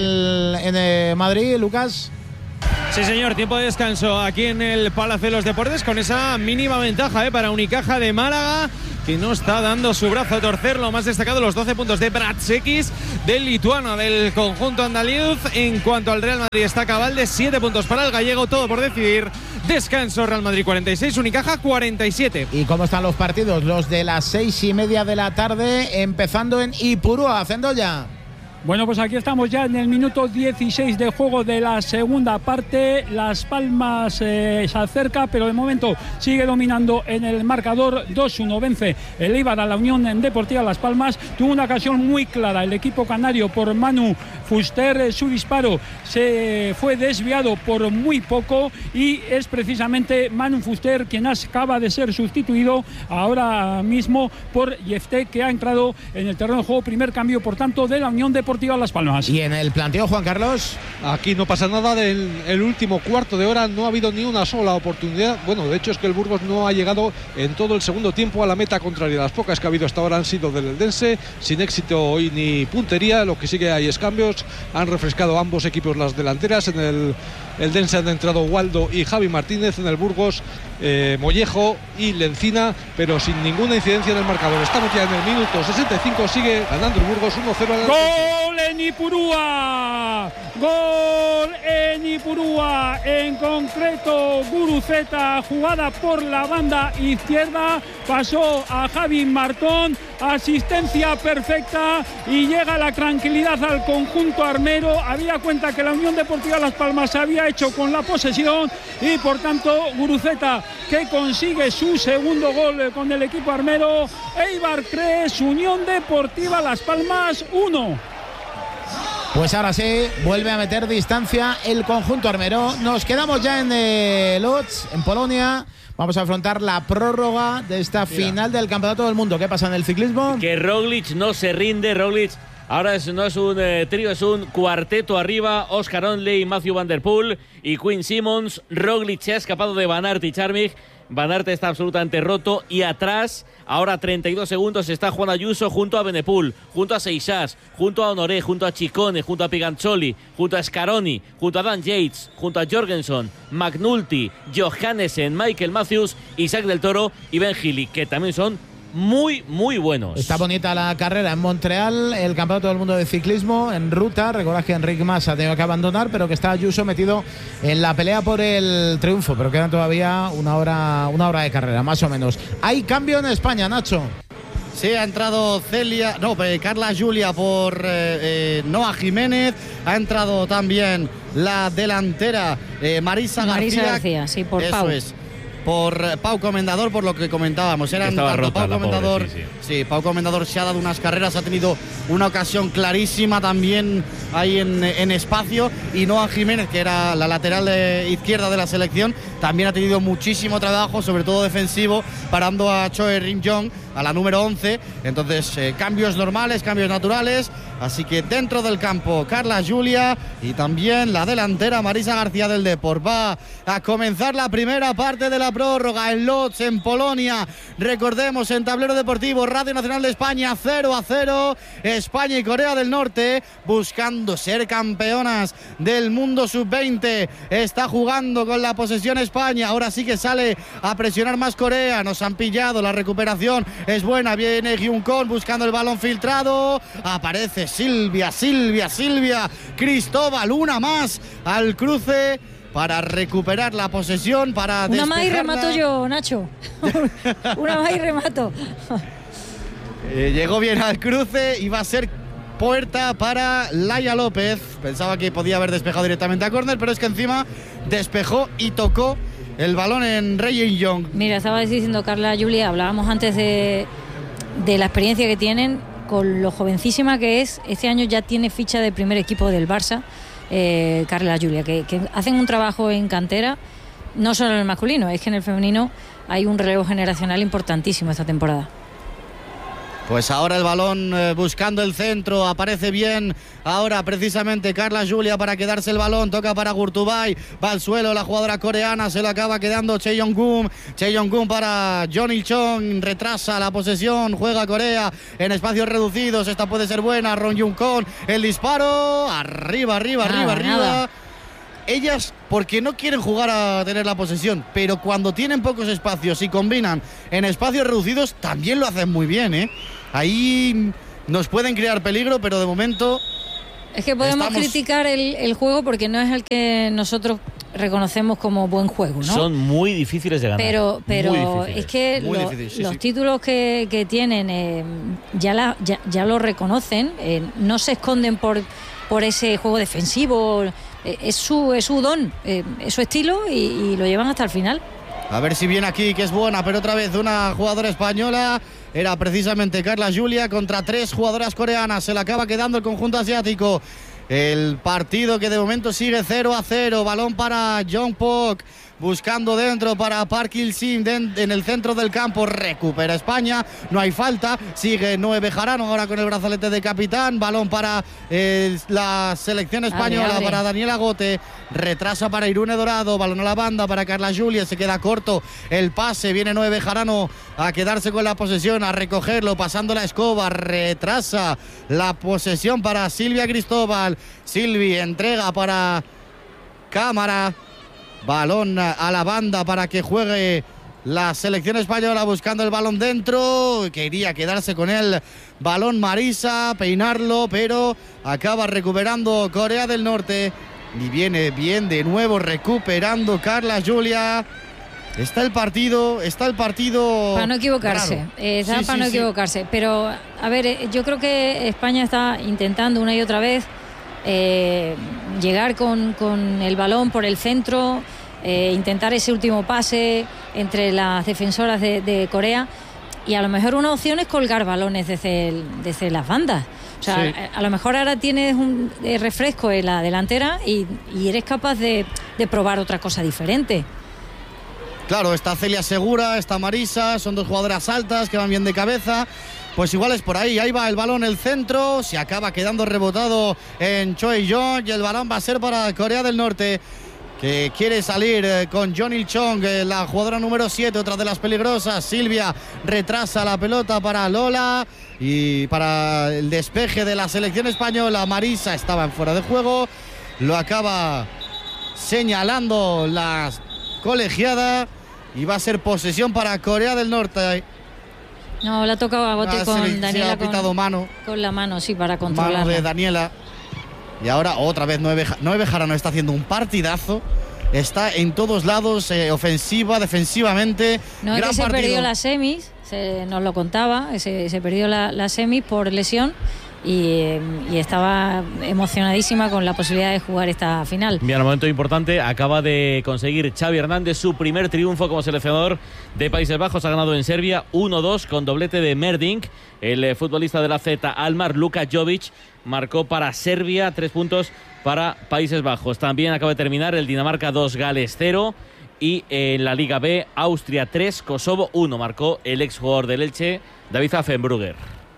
en Madrid, Lucas. Sí, señor, tiempo de descanso aquí en el Palacio de los Deportes con esa mínima ventaja para Unicaja de Málaga, que no está dando su brazo a torcer. Lo más destacado, los 12 puntos de Bratsekis, del lituano del conjunto andaluz. En cuanto al Real Madrid, está cabal de 7 puntos para el gallego, todo por decidir. Descanso, Real Madrid 46, Unicaja 47. ¿Y cómo están los partidos? Los de las 6:30 de la tarde, empezando en Ipurúa, Zendoya. Bueno, pues aquí estamos ya en el minuto 16 de juego de la segunda parte. Las Palmas se acerca, pero de momento sigue dominando en el marcador. 2-1 vence el Eibar a la Unión Deportiva Las Palmas. Tuvo una ocasión muy clara el equipo canario por Manu Fuster. Su disparo se fue desviado por muy poco y es precisamente Manu Fuster quien acaba de ser sustituido ahora mismo por Yefté, que ha entrado en el terreno de juego. Primer cambio, por tanto, de la Unión Deportiva Las Palmas. Y en el planteo, Juan Carlos. Aquí no pasa nada. Del el último cuarto de hora no ha habido ni una sola oportunidad. Bueno, de hecho es que el Burgos no ha llegado en todo el segundo tiempo a la meta contraria. Las pocas que ha habido hasta ahora han sido del Eldense, sin éxito y ni puntería. Lo que sí que hay es cambios. Han refrescado ambos equipos las delanteras. En el Eldense han entrado Waldo y Javi Martínez. En el Burgos Mollejo y Lencina, pero sin ninguna incidencia en el marcador. Estamos ya en el minuto 65. Sigue ganando el Burgos 1-0. ¡Gol en Ipurúa! ¡Gol en Ipurúa! En concreto, Guruceta, jugada por la banda izquierda, pasó a Javi Martón, asistencia perfecta y llega la tranquilidad al conjunto armero. Había cuenta que la Unión Deportiva Las Palmas se había hecho con la posesión y por tanto Guruceta, que consigue su segundo gol con el equipo armero. Eibar 3, Unión Deportiva Las Palmas 1. Pues ahora sí, vuelve a meter distancia el conjunto armero. Nos quedamos ya en Lodz, en Polonia. Vamos a afrontar la prórroga de esta final del Campeonato del Mundo. ¿Qué pasa en el ciclismo? Que Roglic no se rinde. Roglic ahora no es un trío, es un cuarteto arriba. Oscar Onley, Matthew Van Der Poel y Quinn Simmons. Roglic se ha escapado de Van Aert y Charmig. Van Aert está absolutamente roto y atrás, ahora 32 segundos, está Juan Ayuso junto a Benepul, junto a Seixas, junto a Honoré, junto a Ciccone, junto a Piganzoli, junto a Scaroni, junto a Dan Yates, junto a Jorgensen, McNulty, Johannesen, Michael Matthews, Isaac del Toro y Ben Healy, que también son muy, muy buenos. Está bonita la carrera en Montreal, el Campeonato del Mundo de Ciclismo en ruta. Recordad que Enric Mas ha tenido que abandonar, pero que está Ayuso metido en la pelea por el triunfo, pero quedan todavía una hora de carrera, más o menos. Hay cambio en España, Nacho. Sí, ha entrado Carla Julia por Noa Jiménez. Ha entrado también la delantera Marisa García. Sí, por Eso Pau. Es. Por Pau Comendador, por lo que comentábamos. Eran estaba tanto rota, Pau Comendador. Pobre, sí, Pau Comendador se ha dado unas carreras, ha tenido una ocasión clarísima también ahí en espacio. Y Noa Jiménez, que era la lateral izquierda de la selección, también ha tenido muchísimo trabajo, sobre todo defensivo, parando a Choe Rim-jong, a la número 11. Entonces, cambios normales, cambios naturales. Así que dentro del campo, Carla Julia y también la delantera Marisa García del Depor. Va a comenzar la primera parte de la prórroga en Lodz, en Polonia. Recordemos, en Tablero Deportivo, Radio Nacional de España, 0-0. España y Corea del Norte buscando ser campeonas del mundo sub-20. Está jugando con la posesión España. Ahora sí que sale a presionar más Corea. Nos han pillado, la recuperación es buena. Viene Hyunkon buscando el balón filtrado. Aparece Silvia. Cristóbal, una más al cruce para recuperar la posesión, para una despejarla. más y remato yo, Nacho. Una más y remato. Llegó bien al cruce y va a ser puerta para Laia López. Pensaba que podía haber despejado directamente a córner, pero es que encima despejó y tocó el balón en Ryan Young. Mira, estaba diciendo Carla Julia, hablábamos antes de la experiencia que tienen, con lo jovencísima que es. Este año ya tiene ficha de primer equipo del Barça, Carla Julia, que hacen un trabajo en cantera, no solo en el masculino, es que en el femenino hay un relevo generacional importantísimo esta temporada. Pues ahora el balón buscando el centro, aparece bien ahora precisamente Carla Julia para quedarse el balón, toca para Gurtubay, va al suelo la jugadora coreana, se lo acaba quedando Cheong-gun para Jeon Il-chong, retrasa la posesión, juega Corea en espacios reducidos, esta puede ser buena, Ron Jung-kon, el disparo, arriba. Ellas, porque no quieren jugar a tener la posesión, pero cuando tienen pocos espacios y combinan en espacios reducidos, también lo hacen muy bien, ¿eh? Ahí nos pueden crear peligro, pero de momento... Es que podemos criticar el juego porque no es el que nosotros reconocemos como buen juego, ¿no? Son muy difíciles de ganar. Pero es que los títulos que tienen ya lo reconocen, no se esconden por ese juego defensivo, es su don, es su estilo y lo llevan hasta el final. A ver si viene aquí, que es buena, pero otra vez una jugadora española. Era precisamente Carla Julia contra 3 jugadoras coreanas. Se le acaba quedando el conjunto asiático. El partido que de momento sigue 0-0. Balón para Jongpok. Buscando dentro para Park Il-sim en el centro del campo. Recupera España. No hay falta. Sigue Noé Bejarano ahora con el brazalete de capitán. Balón para la selección española. Abre. Para Daniela Gote. Retrasa para Irune Dorado. Balón a la banda para Carla Julia. Se queda corto el pase. Viene Noé Bejarano a quedarse con la posesión. A recogerlo. Pasando la escoba. Retrasa la posesión para Silvia Cristóbal. Silvi entrega para Cámara. Balón a la banda para que juegue la selección española buscando el balón dentro. Quería quedarse con el balón Marisa, peinarlo, pero acaba recuperando Corea del Norte. Y viene bien de nuevo recuperando Carla Julia. Está el partido. Para no equivocarse. Equivocarse. Pero, a ver, yo creo que España está intentando una y otra vez llegar con el balón por el centro, intentar ese último pase entre las defensoras de Corea, y a lo mejor una opción es colgar balones desde las bandas. O sea, a lo mejor ahora tienes un refresco en la delantera y eres capaz de probar otra cosa diferente. Claro, está Celia Segura, está Marisa, son 2 jugadoras altas que van bien de cabeza. Pues igual es por ahí va el balón, el centro, se acaba quedando rebotado en Choi-Jong y el balón va a ser para Corea del Norte, que quiere salir con Jeon Il-chong, la jugadora número 7, otra de las peligrosas. Silvia retrasa la pelota para Lola y para el despeje de la selección española. Marisa estaba en fuera de juego, lo acaba señalando la colegiada y va a ser posesión para Corea del Norte. No, le ha tocado a Gote con Daniela. Ha pitado mano. Con la mano, sí, para controlarla. Mano de Daniela. Y ahora otra vez Noé Bejarano está haciendo un partidazo. Está en todos lados, ofensiva, defensivamente. No, es que se perdió las semis, nos lo contaba, se perdió las semis por lesión. Y estaba emocionadísima con la posibilidad de jugar esta final. Bien, momento importante, acaba de conseguir Xavi Hernández su primer triunfo como seleccionador de Países Bajos. Ha ganado en Serbia 1-2 con doblete de Merdink. El futbolista de la Z Almar Luka Jovic marcó para Serbia, 3 puntos para Países Bajos. También acaba de terminar el Dinamarca 2, Gales 0. Y en la Liga B, Austria 3, Kosovo 1. Marcó el exjugador del Elche, David Affenbrugger.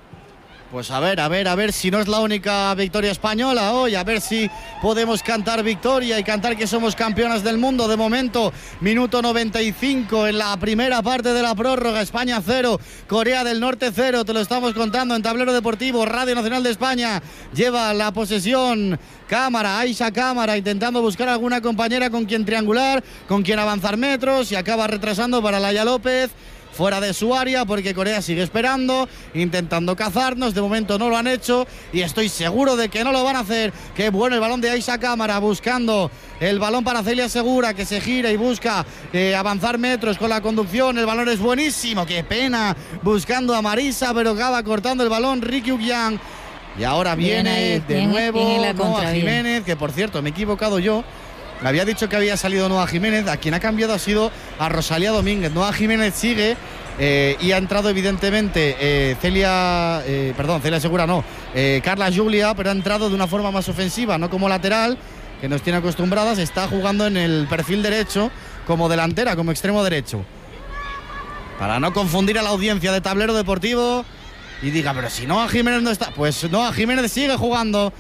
Pues a ver si no es la única victoria española hoy, a ver si podemos cantar victoria y cantar que somos campeonas del mundo. De momento, minuto 95 en la primera parte de la prórroga. España 0, Corea del Norte 0, te lo estamos contando en Tablero Deportivo, Radio Nacional de España. Lleva la posesión Aisha Cámara, intentando buscar alguna compañera con quien triangular, con quien avanzar metros, y acaba retrasando para Laia López. Fuera de su área porque Corea sigue esperando, intentando cazarnos. De momento no lo han hecho y estoy seguro de que no lo van a hacer. Qué bueno el balón de Aisha Cámara, buscando el balón para Celia Segura, que se gira y busca avanzar metros con la conducción. El balón es buenísimo, qué pena, buscando a Marisa, pero acaba cortando el balón Ricky Ugyang. Y ahora viene de nuevo Noa Jiménez, que por cierto me he equivocado yo. Me había dicho que había salido Noa Jiménez. A quien ha cambiado ha sido a Rosalía Domínguez. Noa Jiménez sigue y ha entrado evidentemente Celia Segura no, Carla Julia, pero ha entrado de una forma más ofensiva, no como lateral, que nos tiene acostumbradas. Está jugando en el perfil derecho como delantera, como extremo derecho. Para no confundir a la audiencia de Tablero Deportivo, y diga, pero si Noah Jiménez no está, pues Noah Jiménez sigue jugando.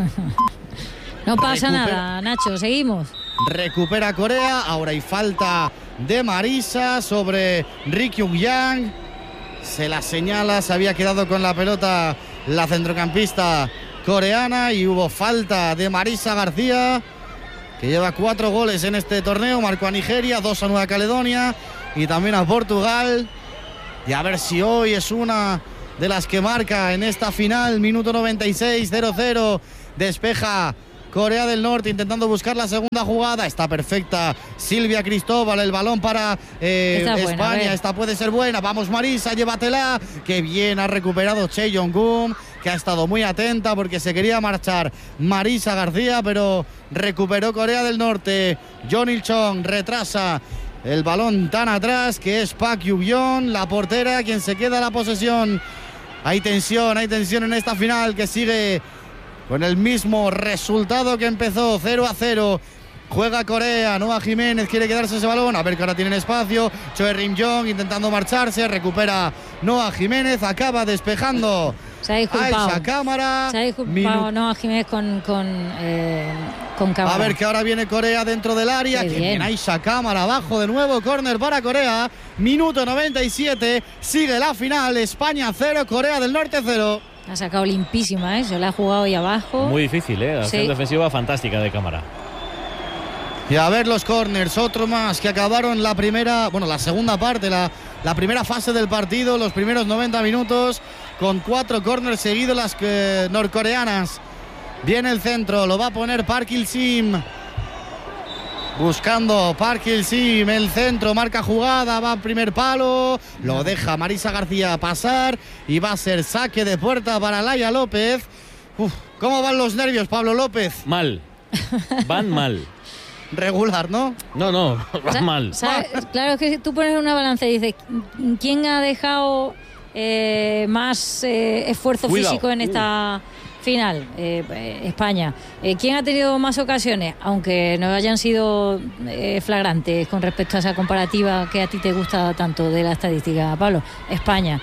No pasa nada, Nacho, seguimos. Recupera Corea, ahora hay falta de Marisa sobre Ri Kyung-yang. Se la señala, se había quedado con la pelota la centrocampista coreana y hubo falta de Marisa García, que lleva 4 goles en este torneo, marcó a Nigeria, 2 a Nueva Caledonia y también a Portugal. Y a ver si hoy es una de las que marca en esta final. Minuto 96, 0-0, despeja Corea del Norte intentando buscar la segunda jugada. Está perfecta Silvia Cristóbal, el balón para España. Esta puede ser buena. Vamos Marisa, llévatela. Que bien ha recuperado Choi Jong-gun, que ha estado muy atenta porque se quería marchar Marisa García, pero recuperó Corea del Norte. John Il-chong retrasa el balón tan atrás, que es Park Yu-yeon, la portera, quien se queda la posesión. Hay tensión en esta final que sigue con el mismo resultado que empezó, 0-0. Juega Corea, Noah Jiménez quiere quedarse ese balón, a ver que ahora tienen espacio. Choi Rim-jong intentando marcharse, recupera Noah Jiménez, acaba despejando. Se ha disculpado. A esa cámara. Se ha disculpado Noah Jiménez con cámara. A ver que ahora viene Corea dentro del área. Que bien Aisha Cámara abajo de nuevo. Córner para Corea. Minuto 97. Sigue la final. España 0, Corea del Norte 0. Ha sacado limpísima, se la ha jugado ahí abajo. Muy difícil, la acción defensiva fantástica de Cámara. Y a ver los corners, otro más que acabaron la segunda parte, la primera fase del partido, los primeros 90 minutos, con 4 corners seguidos las norcoreanas. Viene el centro, lo va a poner Park Il-sim. Buscando Park Il-sim, el centro, marca jugada, va al primer palo, lo deja Marisa García pasar y va a ser saque de puerta para Laia López. ¿Cómo van los nervios, Pablo López? Mal, van mal. Regular, ¿no? No, van mal. Claro, es que tú pones una balanza y dices, ¿quién ha dejado más esfuerzo físico en esta final? España. ¿Quién ha tenido más ocasiones? Aunque no hayan sido flagrantes con respecto a esa comparativa que a ti te gusta tanto de la estadística, Pablo. España.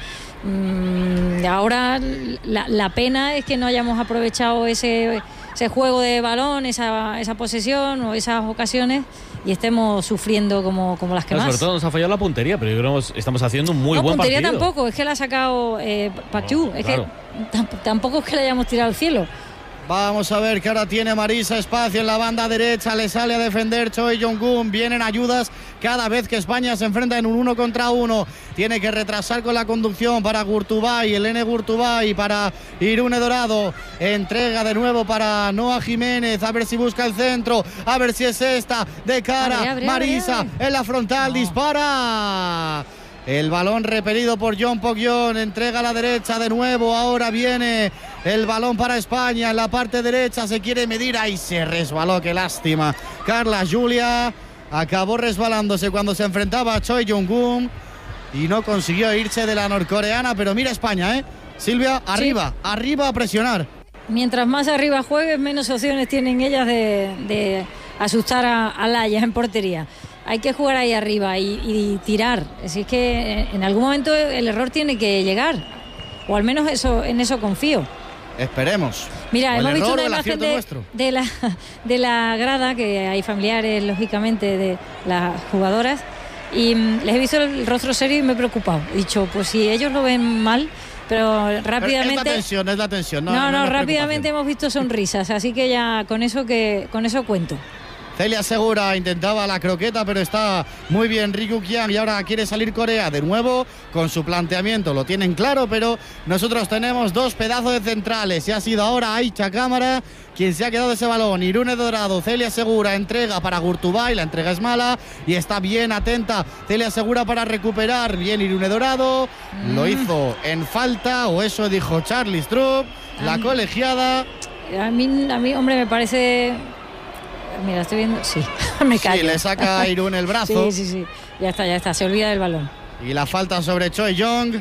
Ahora la pena es que no hayamos aprovechado ese juego de balón, esa posesión o esas ocasiones y estemos sufriendo como las que más. Sobre todo nos ha fallado la puntería, pero yo creo que estamos haciendo un muy buen partido. No, puntería tampoco, es que la ha sacado Park Yu, que tampoco es que la hayamos tirado al cielo. Vamos a ver que ahora tiene Marisa espacio en la banda derecha, le sale a defender Choi Jong-gun, vienen ayudas cada vez que España se enfrenta en un 1 contra 1, tiene que retrasar con la conducción para Gurtubay, Elene Gurtubay para Irune Dorado, entrega de nuevo para Noah Jiménez, a ver si busca el centro, a ver si es esta, de cara, Marisa en la frontal, dispara. El balón repelido por John Pok-yeon, entrega a la derecha de nuevo, ahora viene el balón para España, en la parte derecha se quiere medir, ahí se resbaló, qué lástima. Carla Julia acabó resbalándose cuando se enfrentaba a Choi Jong-gun y no consiguió irse de la norcoreana, pero mira España, Silvia, arriba a presionar. Mientras más arriba juegues, menos opciones tienen ellas de asustar a Laia en portería. Hay que jugar ahí arriba y tirar. Así es que en algún momento el error tiene que llegar. O al menos en eso confío. Esperemos. Mira, hemos visto una imagen de la grada, que hay familiares, lógicamente, de las jugadoras. Y les he visto el rostro serio y me he preocupado. He dicho, pues si ellos lo ven mal, pero rápidamente... Es la tensión. No, rápidamente hemos visto sonrisas. Así que ya con eso cuento. Celia Segura intentaba la croqueta, pero está muy bien Ri Kyung-yang y ahora quiere salir Corea de nuevo con su planteamiento. Lo tienen claro, pero nosotros tenemos 2 pedazos de centrales y ha sido ahora Aisha Cámara quien se ha quedado ese balón. Irune Dorado, Celia Segura, entrega para Gurtubay, la entrega es mala y está bien atenta Celia Segura para recuperar. Bien Irune Dorado, lo hizo en falta, o eso dijo Charlie Strupp, la colegiada. A mí, hombre, me parece... Mira, estoy viendo... Sí, me callo. Sí, le saca a Irún el brazo. Sí. Ya está, se olvida del balón. Y la falta sobre Choi Jong.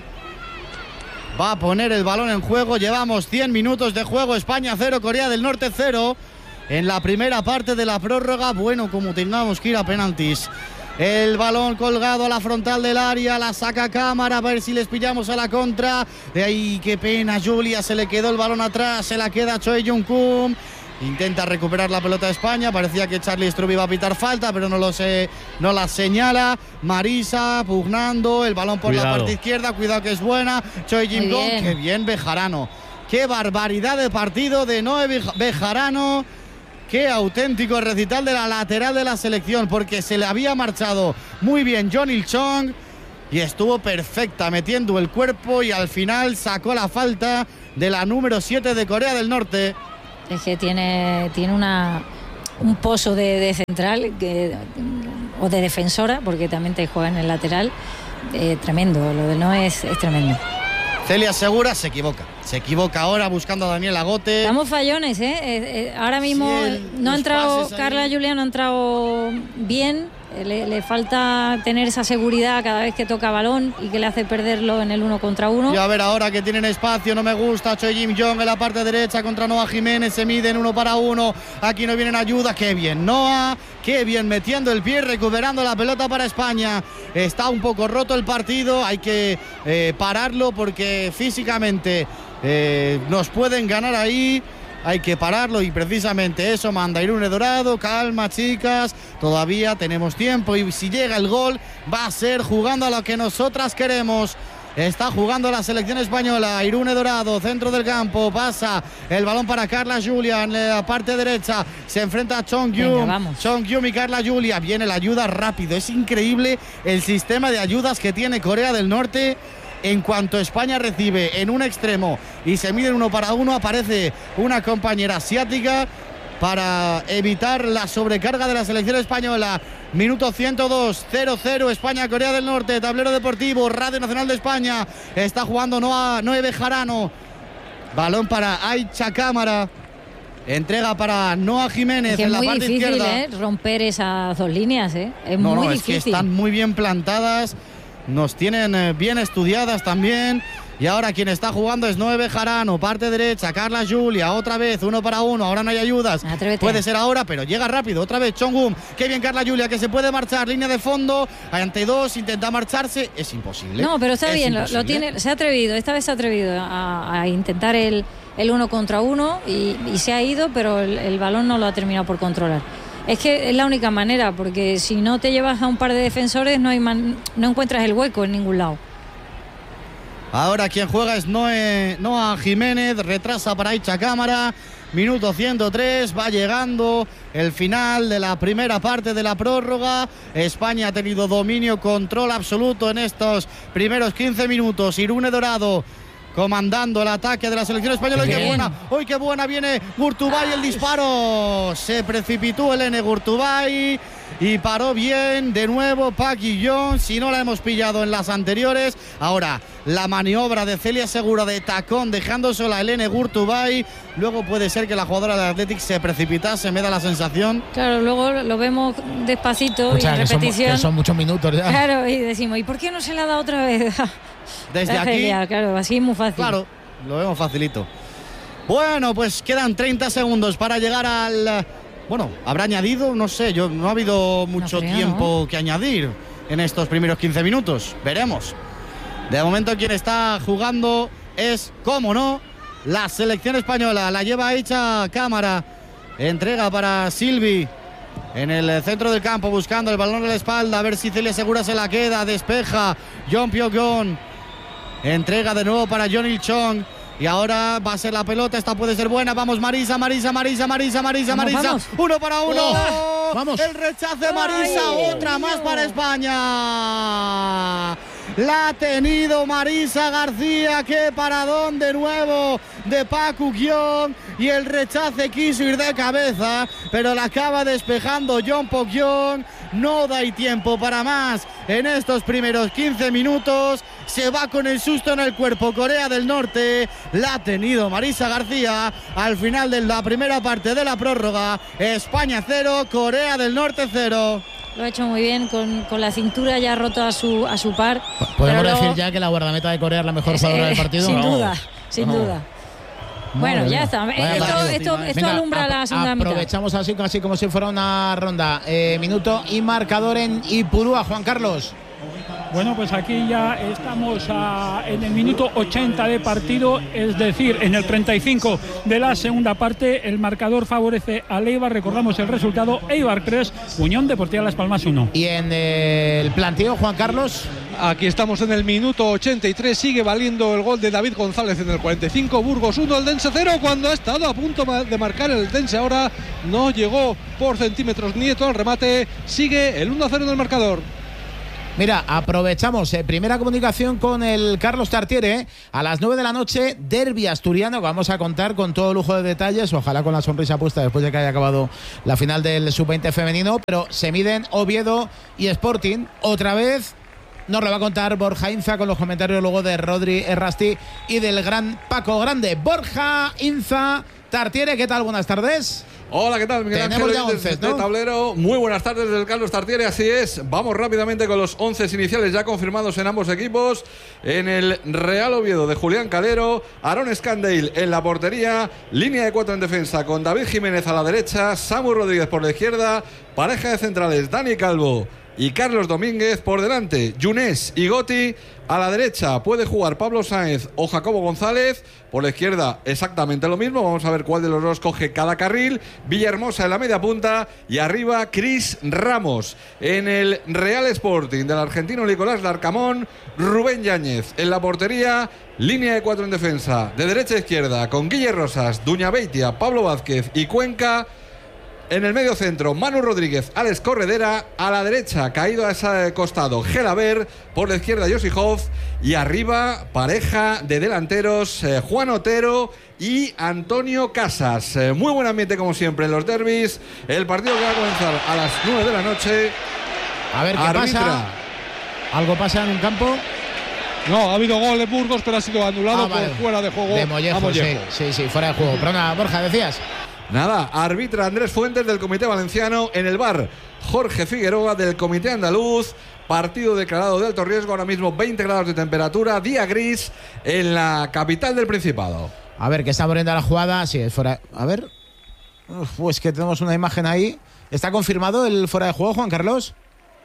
Va a poner el balón en juego. Llevamos 100 minutos de juego. España 0, Corea del Norte 0. En la primera parte de la prórroga, bueno, como tengamos que ir a penaltis. El balón colgado a la frontal del área, la saca Cámara, a ver si les pillamos a la contra. De ahí, qué pena, Julia, se le quedó el balón atrás, se la queda Choi Jung-kook. Intenta recuperar la pelota de España, parecía que Charlie Struve iba a pitar falta, pero no la señala. Marisa pugnando, el balón por la parte izquierda, cuidado que es buena. Choi Jung-kook, qué bien Bejarano. Qué barbaridad de partido de Noé Bejarano. Qué auténtico recital de la lateral de la selección, porque se le había marchado muy bien John Il-chong y estuvo perfecta metiendo el cuerpo y al final sacó la falta de la número 7 de Corea del Norte. Es que tiene un pozo de central o de defensora, porque también te juega en el lateral, tremendo. Lo de Noé es tremendo. Celia Segura se equivoca ahora buscando a Daniel Agote. Estamos fallones, ahora mismo no ha entrado, Carla Julia no ha entrado bien, le falta tener esa seguridad cada vez que toca balón y que le hace perderlo en el 1 contra 1. Y a ver ahora que tienen espacio, no me gusta, Choi Jim-jong en la parte derecha contra Noah Jiménez, se miden 1 para 1, aquí no vienen ayudas, qué bien Noah, qué bien metiendo el pie, recuperando la pelota para España. Está un poco roto el partido, hay que pararlo porque físicamente nos pueden ganar ahí. Hay que pararlo y precisamente eso manda Irune Dorado. Calma, chicas, todavía tenemos tiempo y si llega el gol va a ser jugando a lo que nosotras queremos. Está jugando la selección española. Irune Dorado, centro del campo, pasa el balón para Carla Julia en la parte derecha, se enfrenta a Chong Yum y Carla Julia. Viene la ayuda rápido, es increíble el sistema de ayudas que tiene Corea del Norte. En cuanto España recibe en un extremo y se mide 1 para 1, aparece una compañera asiática para evitar la sobrecarga de la selección española. Minuto 102, 0-0, España-Corea del Norte, tablero deportivo, Radio Nacional de España. Está jugando Noé Bejarano. Balón para Aicha Cámara. Entrega para Noah Jiménez en la parte izquierda. Es muy difícil romper esas dos líneas, es muy difícil. Es que están muy bien plantadas. Nos tienen bien estudiadas también. Y ahora quien está jugando es Noé Bejarano, parte derecha, Carla Julia, otra vez 1 para 1, ahora no hay ayudas. Atrévete. Puede ser ahora, pero llega rápido, otra vez Chong-um, qué bien Carla Julia, que se puede marchar, línea de fondo, ante 2, intenta marcharse, es imposible. No, pero está bien, lo tiene, se ha atrevido, esta vez se ha atrevido a intentar el 1 contra 1 y se ha ido, pero el balón no lo ha terminado por controlar. Es que es la única manera, porque si no te llevas a un par de defensores no encuentras el hueco en ningún lado. Ahora quien juega es Noah Jiménez, retrasa para Aicha Cámara, minuto 103, va llegando el final de la primera parte de la prórroga. España ha tenido dominio, control absoluto en estos primeros 15 minutos. Irune Dorado comandando el ataque de la selección española. ¡Uy, qué buena! Viene Gurtubay, el disparo. Se precipitó el N. Gurtubay y paró bien de nuevo Park Ji-yeon. Si no la hemos pillado en las anteriores, ahora la maniobra de Celia Segura de tacón dejando sola a Helene Gurtubay. Luego puede ser que la jugadora del Athletic se precipitase, me da la sensación. Claro, luego lo vemos despacito y en repetición. Que son muchos minutos ya. Claro, y decimos, ¿y por qué no se la ha dado otra vez? Desde aquí, Celia, claro, así es muy fácil. Claro, lo vemos facilito. Bueno, pues quedan 30 segundos para llegar al... Bueno, habrá añadido, no sé, no ha habido mucho tiempo que añadir en estos primeros 15 minutos. Veremos. De momento quien está jugando es, cómo no, la selección española. La lleva hecha Cámara. Entrega para Silvi en el centro del campo, buscando el balón a la espalda. A ver si Celia Segura se la queda. Despeja Jeon Pyong-gon. Entrega de nuevo para John Il-chong. Y ahora va a ser la pelota, esta puede ser buena. Vamos, Marisa. 1 para 1. Vamos. El rechace Marisa, otra más para España. La ha tenido Marisa García, qué paradón de nuevo de Park Uk-yeon. Y el rechace quiso ir de cabeza, pero la acaba despejando Jeon Pyong-gon. No da tiempo para más en estos primeros 15 minutos. Se va con el susto en el cuerpo Corea del Norte. La ha tenido Marisa García al final de la primera parte de la prórroga. España 0, Corea del Norte 0. Lo ha hecho muy bien, con la cintura ya roto a su par. ¿Podemos decir ya que la guardameta de Corea es la mejor jugadora del partido? Sin duda, sin duda. Bueno, ya está. Esto alumbra la segunda mitad. Aprovechamos así casi como si fuera una ronda. Minuto y marcador en Ipurúa, Juan Carlos. Bueno, pues aquí ya estamos en el minuto 80 de partido, es decir, en el 35 de la segunda parte. El marcador favorece al Eibar. Recordamos el resultado: Eibar 3, Unión Deportiva Las Palmas 1. Y en el planteo, Juan Carlos. Aquí estamos en el minuto 83, sigue valiendo el gol de David González en el 45, Burgos 1, Eldense 0, cuando ha estado a punto de marcar el Eldense. Ahora no llegó por centímetros Nieto al remate, sigue el 1-0 en el marcador. Mira, aprovechamos primera comunicación con el Carlos Tartiere, a las 9 de la noche, derbi asturiano, que vamos a contar con todo lujo de detalles, ojalá con la sonrisa puesta después de que haya acabado la final del Sub-20 femenino, pero se miden Oviedo y Sporting, otra vez. Nos lo va a contar Borja Inza con los comentarios luego de Rodri Errasti y del gran Paco Grande. Borja Inza, Tartiere, ¿qué tal? Buenas tardes. Hola, ¿qué tal? Miguel Tenemos Ángel, ya 11, ¿no? Tablero. Muy buenas tardes desde el Carlos Tartiere, así es. Vamos rápidamente con los 11 iniciales ya confirmados en ambos equipos. En el Real Oviedo de Julián Calero, Aaron Scandale en la portería, línea de 4 en defensa con David Jiménez a la derecha, Samu Rodríguez por la izquierda, pareja de centrales Dani Calvo y Carlos Domínguez por delante, Yunés y Goti. A la derecha puede jugar Pablo Sáenz o Jacobo González. Por la izquierda exactamente lo mismo. Vamos a ver cuál de los dos coge cada carril. Villahermosa en la media punta. Y arriba Cris Ramos. En el Real Sporting del argentino Nicolás Larcamón, Rubén Yáñez en la portería. Línea de 4 en defensa, de derecha a izquierda, con Guille Rosas, Duña Beitia, Pablo Vázquez y Cuenca. En el medio centro, Manu Rodríguez, Alex Corredera. A la derecha, caído a ese costado, Gelaber. Por la izquierda, Josi Hoff. Y arriba, pareja de delanteros, Juan Otero y Antonio Casas. Muy buen ambiente como siempre en los derbis. El partido que va a comenzar a las 9 de la noche. A ver qué pasa. ¿Algo pasa en un campo? No, ha habido gol de Burgos, pero ha sido anulado por fuera de juego. De Mollejo, sí, fuera de juego. Pero nada, Borja, decías. Nada, arbitra Andrés Fuentes del Comité Valenciano. En el VAR, Jorge Figueroa del Comité Andaluz. Partido declarado de alto riesgo, ahora mismo 20 grados de temperatura, día gris en la capital del Principado. A ver, que está abriendo la jugada, sí, es fuera. A ver, pues que tenemos una imagen ahí. ¿Está confirmado el fuera de juego, Juan Carlos?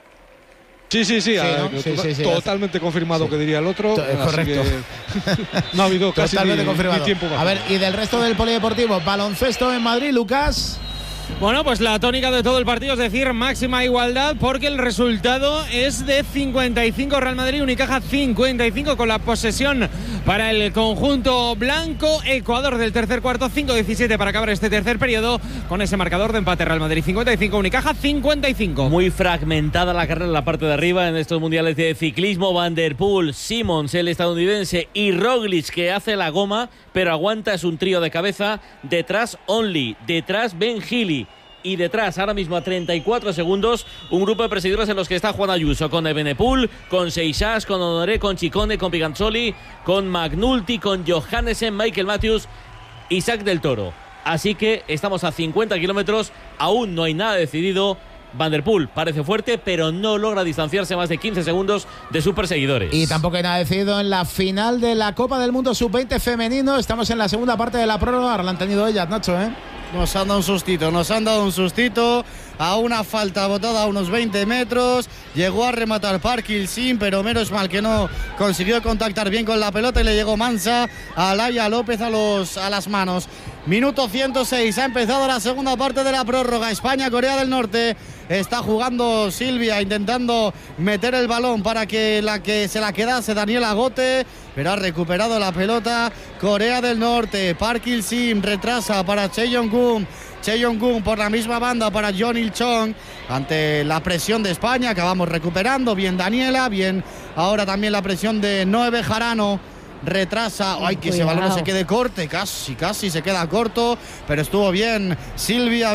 Sí, Sí, totalmente confirmado, que diría el otro. Correcto. No ha habido casi ni tiempo más. A ver, y del resto del polideportivo, baloncesto en Madrid, Lucas. Bueno, pues la tónica de todo el partido, es decir, máxima igualdad, porque el resultado es de 55 Real Madrid, Unicaja 55, con la posesión para el conjunto blanco. Ecuador del tercer cuarto, 5-17 para acabar este tercer periodo, con ese marcador de empate. Real Madrid 55, Unicaja 55. Muy fragmentada la carrera en la parte de arriba en estos mundiales de ciclismo. Van der Poel, Simmons, el estadounidense, y Roglic, que hace la goma, pero aguanta, es un trío de cabeza. Detrás Only, detrás Ben Healy. Y detrás, ahora mismo a 34 segundos, un grupo de perseguidores en los que está Juan Ayuso, con Evenepoel, con Seixas, con Honoré, con Chicone, con Piganzoli, con Magnulti, con Johannesen, Michael Matthews, Isaac del Toro. Así que estamos a 50 kilómetros, aún no hay nada decidido. Van der Poel parece fuerte, pero no logra distanciarse más de 15 segundos de sus perseguidores. Y tampoco hay nada decidido en la final de la Copa del Mundo Sub-20 femenino. Estamos en la segunda parte de la prórroga. Ahora la han tenido ellas, Nacho, ¿eh? Nos han dado un sustito a una falta botada a unos 20 metros. Llegó a rematar Parkinson, pero menos mal que no consiguió contactar bien con la pelota y le llegó mansa a Laia López a las manos. Minuto 106, ha empezado la segunda parte de la prórroga. España-Corea del Norte. Está jugando Silvia, intentando meter el balón para que la que se la quedase Daniela Gote, pero ha recuperado la pelota Corea del Norte. Park Il-sim retrasa para Cheon-gun. Cheon-gun por la misma banda para John Il-chong. Ante la presión de España, acabamos recuperando. Bien Daniela, bien ahora también la presión de Noé Bejarano. Retrasa, ay, que ese balón se quede corte, casi se queda corto, pero estuvo bien Silvia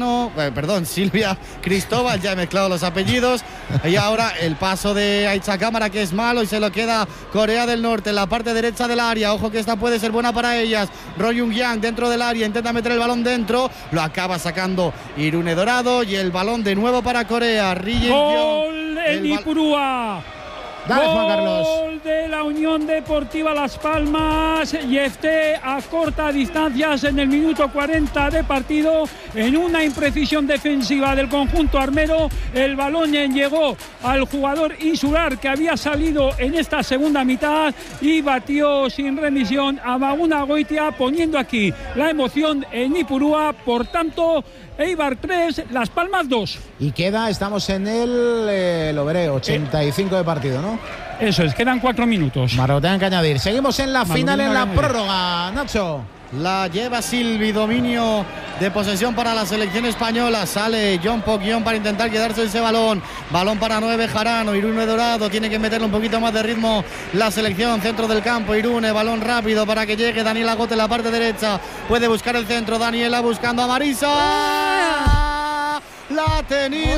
Cristóbal, ya he mezclado los apellidos. Y ahora el paso de Aicha Cámara, que es malo, y se lo queda Corea del Norte en la parte derecha del área. Ojo que esta puede ser buena para ellas. Roh Jung-yang dentro del área, intenta meter el balón dentro, lo acaba sacando Irune Dorado, y el balón de nuevo para Corea. ¡Gol en Ipurúa! Dale, Juan Carlos. Gol de la Unión Deportiva Las Palmas. Yefté a corta distancias en el minuto 40 de partido. En una imprecisión defensiva del conjunto armero, el balón llegó al jugador insular que había salido en esta segunda mitad y batió sin remisión a Maguna Goitia, poniendo aquí la emoción en Ipurúa. Por tanto, Eibar 3, Las Palmas 2. Y estamos en el, lo veré, 85 de partido, ¿no? Eso es, quedan 4 minutos. Marro, tengan que añadir. Seguimos en la final, en la prórroga, Nacho. La lleva Silvi, dominio de posesión para la selección española. Sale John Poquión para intentar quedarse ese balón. Balón para 9, Jarano. Irune Dorado, tiene que meterle un poquito más de ritmo la selección. Centro del campo, Irune, balón rápido para que llegue Daniela Gote en la parte derecha. Puede buscar el centro, Daniela buscando a Marisa. La ha tenido